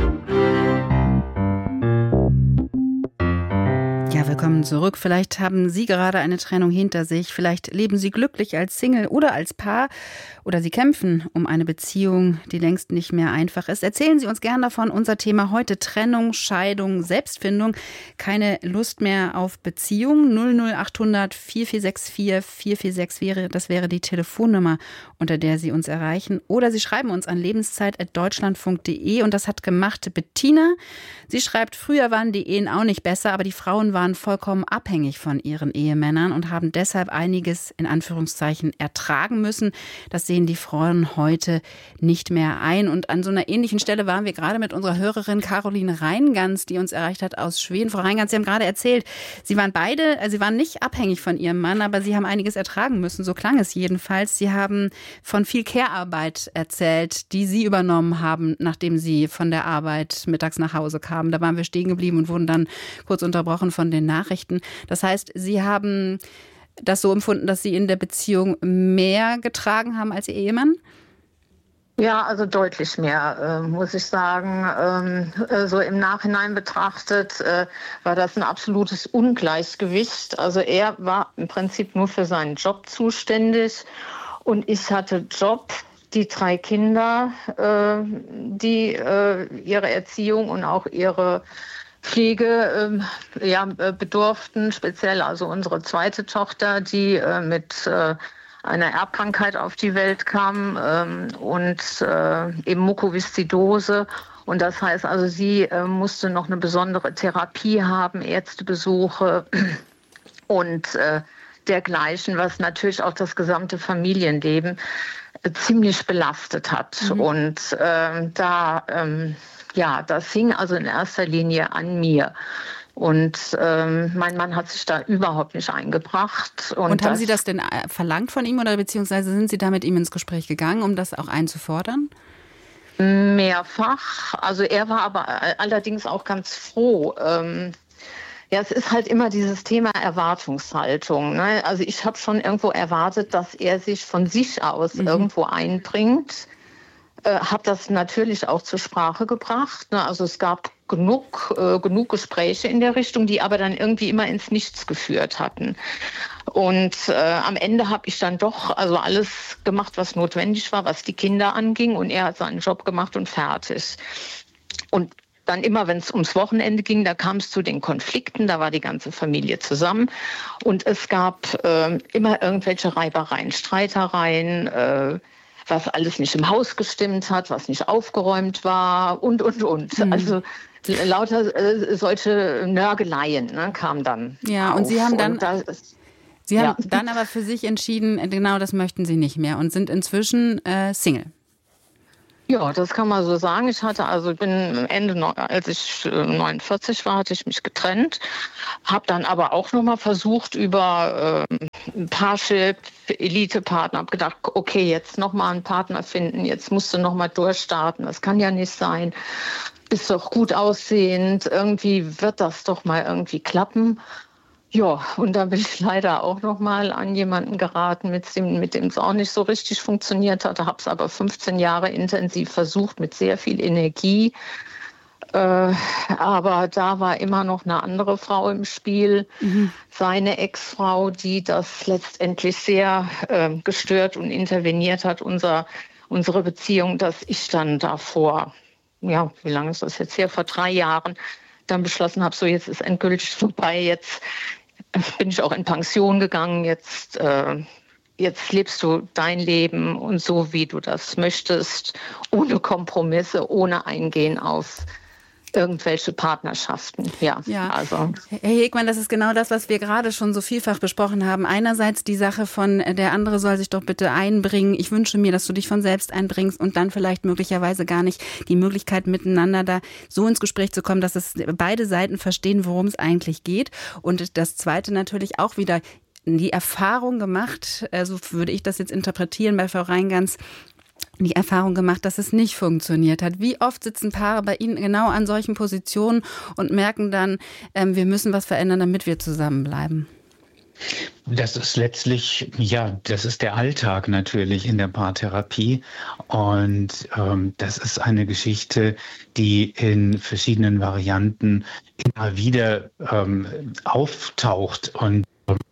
Ja, willkommen zurück. Vielleicht haben Sie gerade eine Trennung hinter sich. Vielleicht leben Sie glücklich als Single oder als Paar. Oder Sie kämpfen um eine Beziehung, die längst nicht mehr einfach ist. Erzählen Sie uns gern davon. Unser Thema heute: Trennung, Scheidung, Selbstfindung. Keine Lust mehr auf Beziehung. 00800 4464 446 das wäre die Telefonnummer, unter der Sie uns erreichen. Oder Sie schreiben uns an lebenszeit@deutschlandfunk.de. Und das hat gemacht Bettina. Sie schreibt: Früher waren die Ehen auch nicht besser, aber die Frauen waren vollkommen abhängig von ihren Ehemännern und haben deshalb einiges in Anführungszeichen ertragen müssen. Das sehen die Frauen heute nicht mehr ein. Und an so einer ähnlichen Stelle waren wir gerade mit unserer Hörerin Caroline Reingans, die uns erreicht hat aus Schweden. Frau Reingans, Sie haben gerade erzählt, Sie waren nicht abhängig von Ihrem Mann, aber Sie haben einiges ertragen müssen. So klang es jedenfalls. Sie haben von viel Care-Arbeit erzählt, die Sie übernommen haben, nachdem Sie von der Arbeit mittags nach Hause kamen. Da waren wir stehen geblieben und wurden dann kurz unterbrochen von den Nachrichten. Das heißt, Sie haben das so empfunden, dass Sie in der Beziehung mehr getragen haben als Ihr Ehemann? Ja, also deutlich mehr, muss ich sagen. So im Nachhinein betrachtet war das ein absolutes Ungleichgewicht. Also er war im Prinzip nur für seinen Job zuständig und ich hatte Job, die 3 Kinder, die ihre Erziehung und auch ihre Pflege bedurften, speziell also unsere zweite Tochter, die mit einer Erbkrankheit auf die Welt kam und eben Mukoviszidose. Und das heißt also, sie musste noch eine besondere Therapie haben, Ärztebesuche und dergleichen, was natürlich auch das gesamte Familienleben ziemlich belastet hat. Mhm. Und das hing also in erster Linie an mir. Und mein Mann hat sich da überhaupt nicht eingebracht. Und haben Sie das denn verlangt von ihm oder beziehungsweise sind Sie da mit ihm ins Gespräch gegangen, um das auch einzufordern? Mehrfach. Also er war aber allerdings auch ganz froh. Es ist halt immer dieses Thema Erwartungshaltung. Ne? Also ich habe schon irgendwo erwartet, dass er sich von sich aus irgendwo einbringt. Habe das natürlich auch zur Sprache gebracht. Ne? Also es gab genug Gespräche in der Richtung, die aber dann irgendwie immer ins Nichts geführt hatten. Und am Ende habe ich dann doch also alles gemacht, was notwendig war, was die Kinder anging. Und er hat seinen Job gemacht und fertig. Und dann immer, wenn es ums Wochenende ging, da kam es zu den Konflikten, da war die ganze Familie zusammen und es gab immer irgendwelche Reibereien, Streitereien, was alles nicht im Haus gestimmt hat, was nicht aufgeräumt war und. Also lauter solche Nörgeleien, ne, kamen dann Ja, auf. und Sie haben dann... Sie haben Ja. dann aber für sich entschieden, genau das möchten Sie nicht mehr und sind inzwischen Single. Ja, das kann man so sagen. Ich bin als ich 49 war, hatte ich mich getrennt. Habe dann aber auch nochmal versucht über Parship, Elite-Partner, habe gedacht, okay, jetzt nochmal einen Partner finden, jetzt musst du nochmal durchstarten. Das kann ja nicht sein. Bist doch gut aussehend, irgendwie wird das doch mal irgendwie klappen. Ja, und da bin ich leider auch noch mal an jemanden geraten, mit dem es auch nicht so richtig funktioniert hat. Habe es aber 15 Jahre intensiv versucht, mit sehr viel Energie. Aber da war immer noch eine andere Frau im Spiel, seine Ex-Frau, die das letztendlich sehr gestört und interveniert hat, unsere Beziehung, dass ich dann davor, ja, wie lange ist das jetzt her, vor 3 Jahren, dann beschlossen habe, so jetzt ist endgültig vorbei, jetzt bin ich auch in Pension gegangen, jetzt lebst du dein Leben und so, wie du das möchtest, ohne Kompromisse, ohne Eingehen auf irgendwelche Partnerschaften. Ja. Also. Herr Hegmann, das ist genau das, was wir gerade schon so vielfach besprochen haben. Einerseits die Sache von, der andere soll sich doch bitte einbringen. Ich wünsche mir, dass du dich von selbst einbringst und dann vielleicht möglicherweise gar nicht die Möglichkeit miteinander da so ins Gespräch zu kommen, dass es beide Seiten verstehen, worum es eigentlich geht. Und das Zweite natürlich auch wieder die Erfahrung gemacht, so würde ich das jetzt interpretieren bei Frau Reingans, die Erfahrung gemacht, dass es nicht funktioniert hat. Wie oft sitzen Paare bei Ihnen genau an solchen Positionen und merken dann, wir müssen was verändern, damit wir zusammenbleiben? Das ist letztlich, ja, das ist der Alltag natürlich in der Paartherapie und das ist eine Geschichte, die in verschiedenen Varianten immer wieder auftaucht und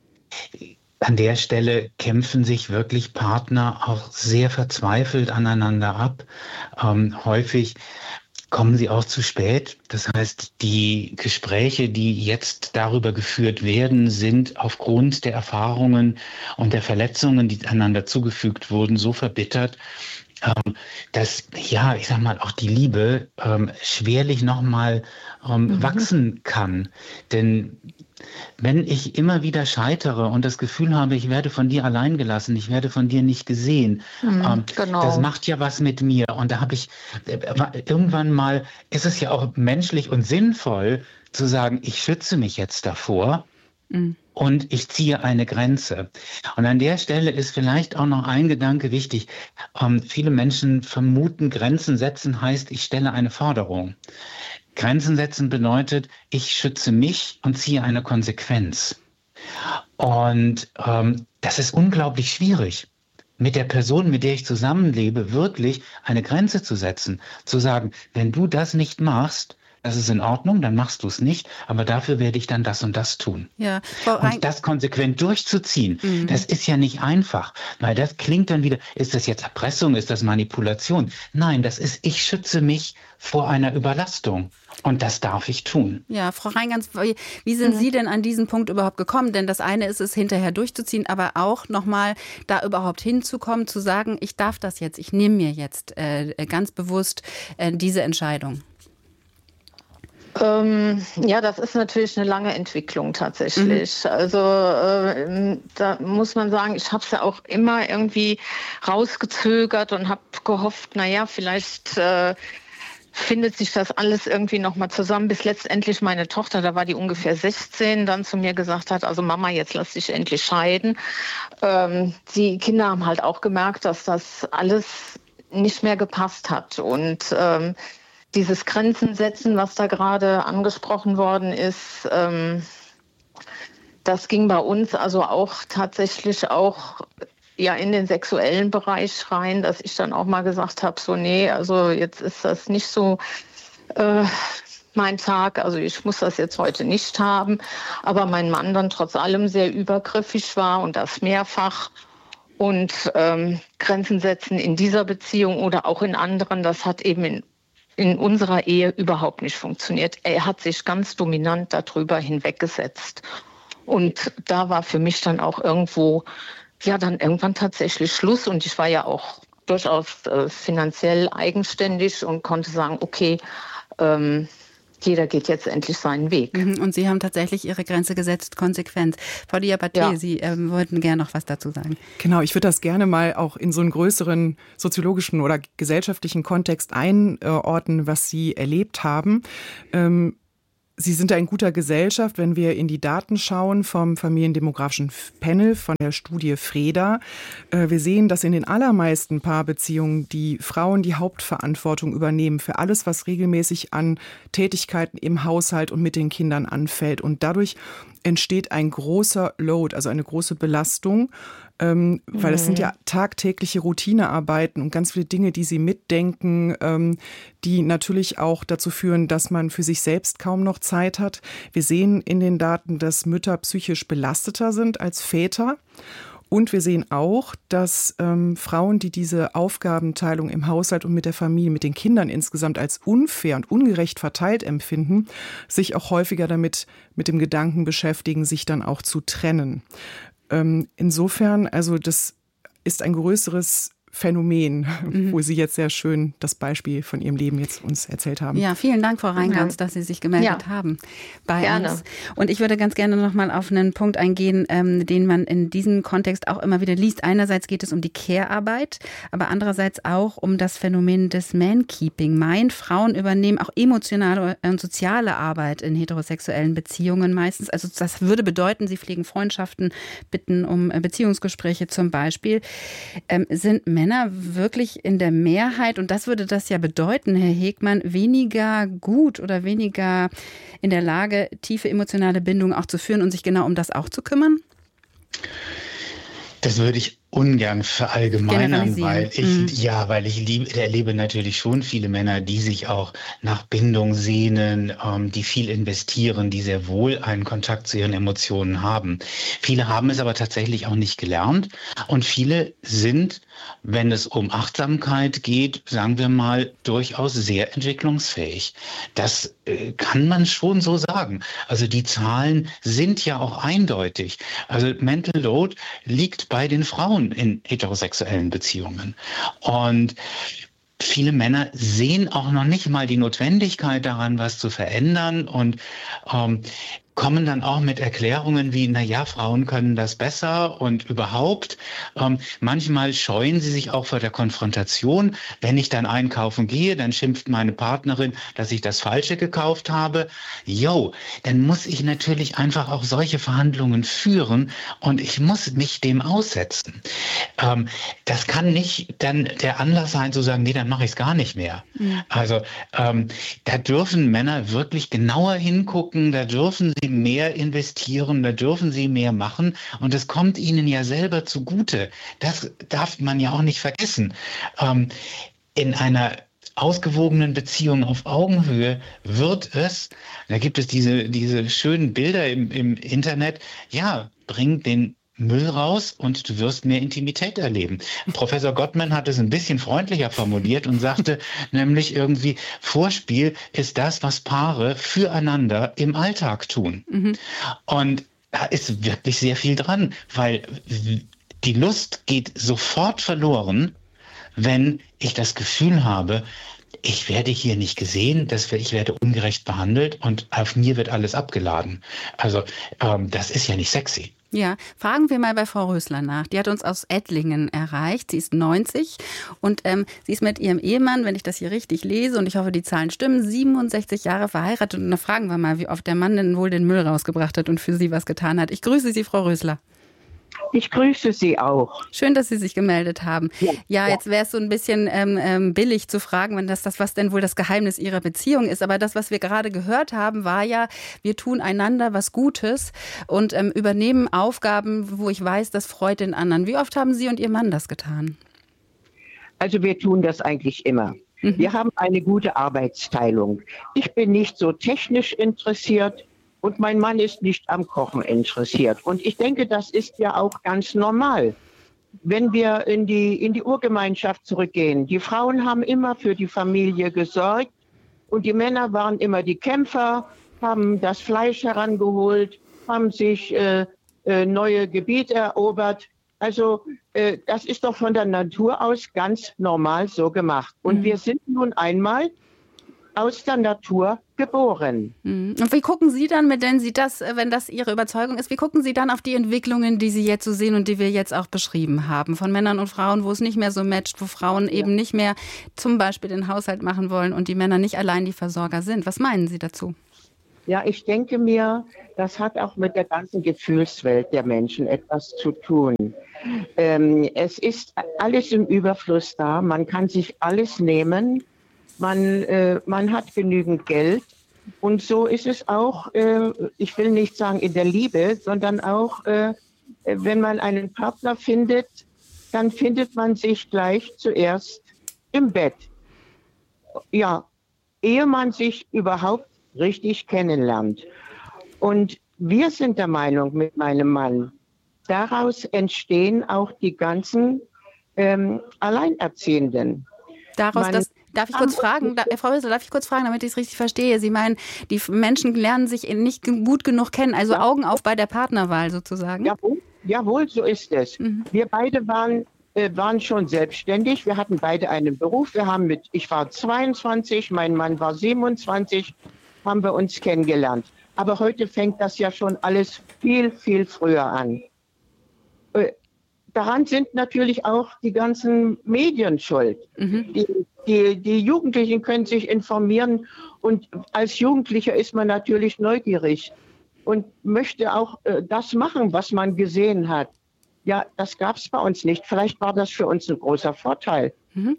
an der Stelle kämpfen sich wirklich Partner auch sehr verzweifelt aneinander ab. Häufig kommen sie auch zu spät. Das heißt, die Gespräche, die jetzt darüber geführt werden, sind aufgrund der Erfahrungen und der Verletzungen, die einander zugefügt wurden, so verbittert, dass, ja, ich sag mal, auch die Liebe schwerlich nochmal wachsen kann. Denn wenn ich immer wieder scheitere und das Gefühl habe, ich werde von dir allein gelassen, ich werde von dir nicht gesehen, Genau. das macht ja was mit mir. Und da habe ich irgendwann mal, ist es ja auch menschlich und sinnvoll zu sagen, ich schütze mich jetzt davor und ich ziehe eine Grenze. Und an der Stelle ist vielleicht auch noch ein Gedanke wichtig. Viele Menschen vermuten, Grenzen setzen heißt, ich stelle eine Forderung. Grenzen setzen bedeutet, ich schütze mich und ziehe eine Konsequenz. Und das ist unglaublich schwierig, mit der Person, mit der ich zusammenlebe, wirklich eine Grenze zu setzen. Zu sagen, wenn du das nicht machst, das ist in Ordnung, dann machst du es nicht, aber dafür werde ich dann das und das tun. Ja, und das konsequent durchzuziehen, das ist ja nicht einfach, weil das klingt dann wieder, ist das jetzt Erpressung, ist das Manipulation? Nein, das ist, ich schütze mich vor einer Überlastung und das darf ich tun. Ja, Frau Reingans, wie sind Sie denn an diesen Punkt überhaupt gekommen? Denn das eine ist es, hinterher durchzuziehen, aber auch nochmal da überhaupt hinzukommen, zu sagen, ich darf das jetzt, ich nehme mir jetzt ganz bewusst diese Entscheidung. Ja, das ist natürlich eine lange Entwicklung tatsächlich. Also da muss man sagen, ich habe es ja auch immer irgendwie rausgezögert und habe gehofft, naja, vielleicht findet sich das alles irgendwie nochmal zusammen, bis letztendlich meine Tochter, da war die ungefähr 16, dann zu mir gesagt hat, also Mama, jetzt lass dich endlich scheiden. Die Kinder haben halt auch gemerkt, dass das alles nicht mehr gepasst hat und dieses Grenzen setzen, was da gerade angesprochen worden ist, das ging bei uns also auch tatsächlich auch ja in den sexuellen Bereich rein, dass ich dann auch mal gesagt habe, so nee, also jetzt ist das nicht so mein Tag, also ich muss das jetzt heute nicht haben, aber mein Mann dann trotz allem sehr übergriffig war und das mehrfach. Und Grenzen setzen in dieser Beziehung oder auch in anderen, das hat eben in in unserer Ehe überhaupt nicht funktioniert. Er hat sich ganz dominant darüber hinweggesetzt. Und da war für mich dann auch irgendwo, ja, dann irgendwann tatsächlich Schluss. Und ich war ja auch durchaus finanziell eigenständig und konnte sagen, okay, jeder geht jetzt endlich seinen Weg. Und Sie haben tatsächlich Ihre Grenze gesetzt, konsequent. Frau Diabaté, ja. Sie wollten gerne noch was dazu sagen. Genau, ich würde das gerne mal auch in so einen größeren soziologischen oder gesellschaftlichen Kontext einordnen, was Sie erlebt haben. Sie sind da in guter Gesellschaft, wenn wir in die Daten schauen vom Familiendemografischen Panel von der Studie Freda. Wir sehen, dass in den allermeisten Paarbeziehungen die Frauen die Hauptverantwortung übernehmen für alles, was regelmäßig an Tätigkeiten im Haushalt und mit den Kindern anfällt. Und dadurch entsteht ein großer Load, also eine große Belastung, weil es sind ja tagtägliche Routinearbeiten und ganz viele Dinge, die sie mitdenken, die natürlich auch dazu führen, dass man für sich selbst kaum noch Zeit hat. Wir sehen in den Daten, dass Mütter psychisch belasteter sind als Väter. Und wir sehen auch, dass Frauen, die diese Aufgabenteilung im Haushalt und mit der Familie, mit den Kindern insgesamt als unfair und ungerecht verteilt empfinden, sich auch häufiger damit mit dem Gedanken beschäftigen, sich dann auch zu trennen. Insofern, also das ist ein größeres Phänomen, wo Sie jetzt sehr schön das Beispiel von Ihrem Leben jetzt uns erzählt haben. Ja, vielen Dank, Frau Reingans, dass Sie sich gemeldet haben bei uns. Und ich würde ganz gerne noch mal auf einen Punkt eingehen, den man in diesem Kontext auch immer wieder liest. Einerseits geht es um die Care-Arbeit, aber andererseits auch um das Phänomen des Man-Keeping. Frauen übernehmen auch emotionale und soziale Arbeit in heterosexuellen Beziehungen meistens. Also das würde bedeuten, sie pflegen Freundschaften, bitten um Beziehungsgespräche zum Beispiel. Sind Männer wirklich in der Mehrheit, und das würde das ja bedeuten, Herr Hegmann, weniger gut oder weniger in der Lage, tiefe emotionale Bindungen auch zu führen und sich genau um das auch zu kümmern? Das würde ich ungern verallgemeinern, weil ich erlebe natürlich schon viele Männer, die sich auch nach Bindung sehnen, die viel investieren, die sehr wohl einen Kontakt zu ihren Emotionen haben. Viele haben es aber tatsächlich auch nicht gelernt und viele sind, wenn es um Achtsamkeit geht, sagen wir mal, durchaus sehr entwicklungsfähig. Das kann man schon so sagen. Also die Zahlen sind ja auch eindeutig. Also Mental Load liegt bei den Frauen in heterosexuellen Beziehungen. Und viele Männer sehen auch noch nicht mal die Notwendigkeit daran, was zu verändern und kommen dann auch mit Erklärungen wie, Frauen können das besser und überhaupt. Manchmal scheuen sie sich auch vor der Konfrontation. Wenn ich dann einkaufen gehe, dann schimpft meine Partnerin, dass ich das Falsche gekauft habe. Dann muss ich natürlich einfach auch solche Verhandlungen führen und ich muss mich dem aussetzen. Das kann nicht dann der Anlass sein zu sagen, dann mache ich es gar nicht mehr. Also da dürfen Männer wirklich genauer hingucken, da dürfen sie mehr investieren, da dürfen sie mehr machen und es kommt ihnen ja selber zugute. Das darf man ja auch nicht vergessen. In einer ausgewogenen Beziehung auf Augenhöhe wird es, da gibt es diese schönen Bilder im Internet, bring den Müll raus und du wirst mehr Intimität erleben. Professor Gottman hat es ein bisschen freundlicher formuliert und sagte nämlich irgendwie, Vorspiel ist das, was Paare füreinander im Alltag tun. Und da ist wirklich sehr viel dran, weil die Lust geht sofort verloren, wenn ich das Gefühl habe, ich werde hier nicht gesehen, ich werde ungerecht behandelt und auf mir wird alles abgeladen. Also das ist ja nicht sexy. Ja, fragen wir mal bei Frau Rösler nach. Die hat uns aus Ettlingen erreicht. Sie ist 90 und sie ist mit ihrem Ehemann, wenn ich das hier richtig lese und ich hoffe, die Zahlen stimmen, 67 Jahre verheiratet. Und da fragen wir mal, wie oft der Mann denn wohl den Müll rausgebracht hat und für sie was getan hat. Ich grüße Sie, Frau Rösler. Ich grüße Sie auch. Schön, dass Sie sich gemeldet haben. Ja, jetzt wäre es so ein bisschen billig zu fragen, wenn was denn wohl das Geheimnis Ihrer Beziehung ist. Aber das, was wir gerade gehört haben, war ja, wir tun einander was Gutes und übernehmen Aufgaben, wo ich weiß, das freut den anderen. Wie oft haben Sie und Ihr Mann das getan? Also wir tun das eigentlich immer. Wir haben eine gute Arbeitsteilung. Ich bin nicht so technisch interessiert. Und mein Mann ist nicht am Kochen interessiert. Und ich denke, das ist ja auch ganz normal. Wenn wir in die Urgemeinschaft zurückgehen, die Frauen haben immer für die Familie gesorgt Und die Männer waren immer die Kämpfer, haben das Fleisch herangeholt, haben sich neue Gebiete erobert. Also das ist doch von der Natur aus ganz normal so gemacht. Und wir sind nun einmal aus der Natur geboren. Und wie gucken Sie dann, wenn das Ihre Überzeugung ist, wie gucken Sie dann auf die Entwicklungen, die Sie jetzt so sehen und die wir jetzt auch beschrieben haben, von Männern und Frauen, wo es nicht mehr so matcht, wo Frauen eben nicht mehr zum Beispiel den Haushalt machen wollen und die Männer nicht allein die Versorger sind? Was meinen Sie dazu? Ja, ich denke mir, das hat auch mit der ganzen Gefühlswelt der Menschen etwas zu tun. Es ist alles im Überfluss da, man kann sich alles nehmen, man hat genügend Geld und so ist es auch, ich will nicht sagen in der Liebe, sondern auch, wenn man einen Partner findet, dann findet man sich gleich zuerst im Bett. Ja, ehe man sich überhaupt richtig kennenlernt. Und wir sind der Meinung mit meinem Mann, daraus entstehen auch die ganzen Alleinerziehenden. Darf ich kurz fragen, Frau Rösler, damit ich es richtig verstehe? Sie meinen, die Menschen lernen sich nicht gut genug kennen, also ja. Augen auf bei der Partnerwahl sozusagen? Jawohl, so ist es. Wir beide waren schon selbstständig. Wir hatten beide einen Beruf. Ich war 22, mein Mann war 27, haben wir uns kennengelernt. Aber heute fängt das ja schon alles viel, viel früher an. Daran sind natürlich auch die ganzen Medien schuld. Die Jugendlichen können sich informieren und als Jugendlicher ist man natürlich neugierig und möchte auch das machen, was man gesehen hat. Ja, das gab es bei uns nicht. Vielleicht war das für uns ein großer Vorteil.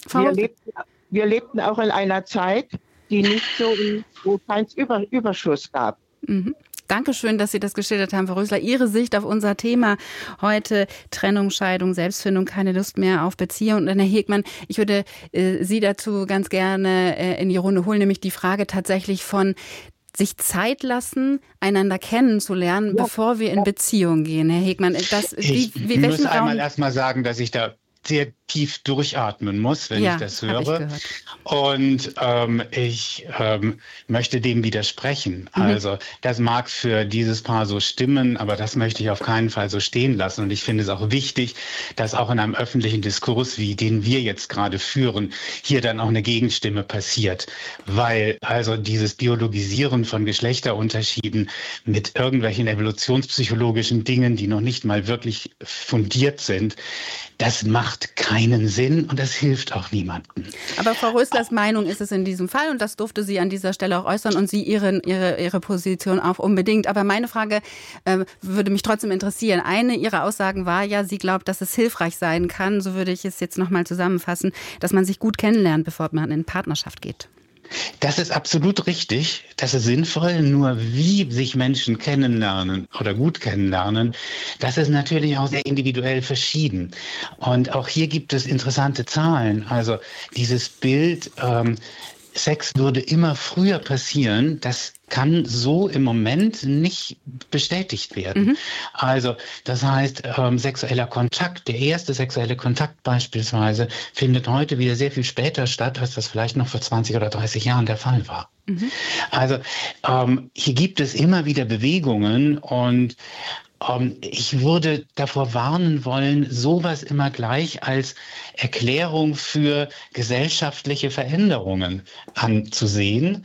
Wir lebten auch in einer Zeit, die nicht so, wo kein Überschuss gab. Dankeschön, dass Sie das geschildert haben, Frau Rösler. Ihre Sicht auf unser Thema heute: Trennung, Scheidung, Selbstfindung, keine Lust mehr auf Beziehung. Und Herr Hegmann, ich würde Sie dazu ganz gerne in die Runde holen, nämlich die Frage tatsächlich von sich Zeit lassen, einander kennenzulernen, bevor wir in Beziehung gehen. Herr Hegmann, ich muss einmal erstmal sagen, dass ich da sehr tief durchatmen muss, wenn ich das höre. Und ich möchte dem widersprechen. Also das mag für dieses Paar so stimmen, aber das möchte ich auf keinen Fall so stehen lassen. Und ich finde es auch wichtig, dass auch in einem öffentlichen Diskurs, wie den wir jetzt gerade führen, hier dann auch eine Gegenstimme passiert. Weil also dieses Biologisieren von Geschlechterunterschieden mit irgendwelchen evolutionspsychologischen Dingen, die noch nicht mal wirklich fundiert sind, das macht keinen Sinn und das hilft auch niemandem. Aber Frau Röslers Meinung ist es in diesem Fall und das durfte sie an dieser Stelle auch äußern und Sie ihre Position auch unbedingt. Aber meine Frage würde mich trotzdem interessieren. Eine Ihrer Aussagen war ja, sie glaubt, dass es hilfreich sein kann, so würde ich es jetzt nochmal zusammenfassen, dass man sich gut kennenlernt, bevor man in Partnerschaft geht. Das ist absolut richtig, das ist sinnvoll, nur wie sich Menschen kennenlernen oder gut kennenlernen, das ist natürlich auch sehr individuell verschieden. Und auch hier gibt es interessante Zahlen. Also dieses Bild, Sex würde immer früher passieren, das kann so im Moment nicht bestätigt werden. Also das heißt, sexueller Kontakt, der erste sexuelle Kontakt beispielsweise, findet heute wieder sehr viel später statt, als das vielleicht noch vor 20 oder 30 Jahren der Fall war. Also hier gibt es immer wieder Bewegungen und ich würde davor warnen wollen, sowas immer gleich als Erklärung für gesellschaftliche Veränderungen anzusehen.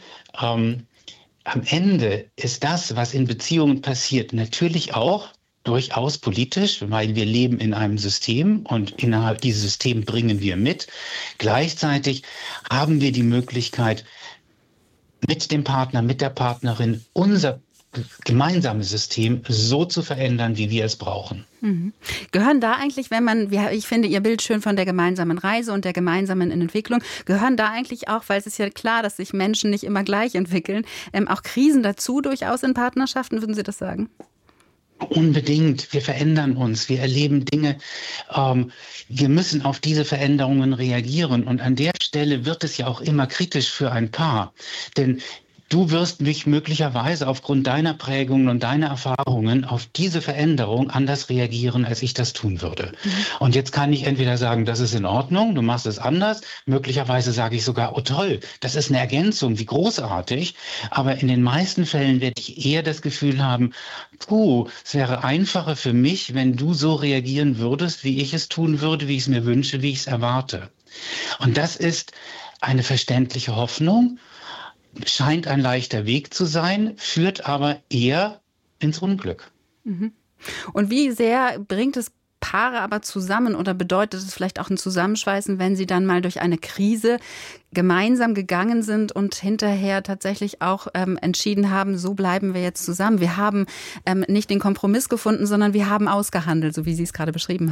Am Ende ist das, was in Beziehungen passiert, natürlich auch durchaus politisch, weil wir leben in einem System und innerhalb dieses Systems bringen wir mit. Gleichzeitig haben wir die Möglichkeit, mit dem Partner, mit der Partnerin unser gemeinsames System so zu verändern, wie wir es brauchen. Gehören da eigentlich, ich finde Ihr Bild schön von der gemeinsamen Reise und der gemeinsamen Entwicklung, gehören da eigentlich auch, weil es ist ja klar, dass sich Menschen nicht immer gleich entwickeln, auch Krisen dazu durchaus in Partnerschaften, würden Sie das sagen? Unbedingt. Wir verändern uns. Wir erleben Dinge. Wir müssen auf diese Veränderungen reagieren. Und an der Stelle wird es ja auch immer kritisch für ein Paar. Denn du wirst mich möglicherweise aufgrund deiner Prägungen und deiner Erfahrungen auf diese Veränderung anders reagieren, als ich das tun würde. Und jetzt kann ich entweder sagen, das ist in Ordnung, du machst es anders. Möglicherweise sage ich sogar, oh toll, das ist eine Ergänzung, wie großartig. Aber in den meisten Fällen werde ich eher das Gefühl haben, es wäre einfacher für mich, wenn du so reagieren würdest, wie ich es tun würde, wie ich es mir wünsche, wie ich es erwarte. Und das ist eine verständliche Hoffnung, scheint ein leichter Weg zu sein, führt aber eher ins Unglück. Und wie sehr bringt es Paare aber zusammen oder bedeutet es vielleicht auch ein Zusammenschweißen, wenn sie dann mal durch eine Krise gemeinsam gegangen sind und hinterher tatsächlich auch entschieden haben, so bleiben wir jetzt zusammen. Wir haben nicht den Kompromiss gefunden, sondern wir haben ausgehandelt, so wie Sie es gerade beschrieben haben.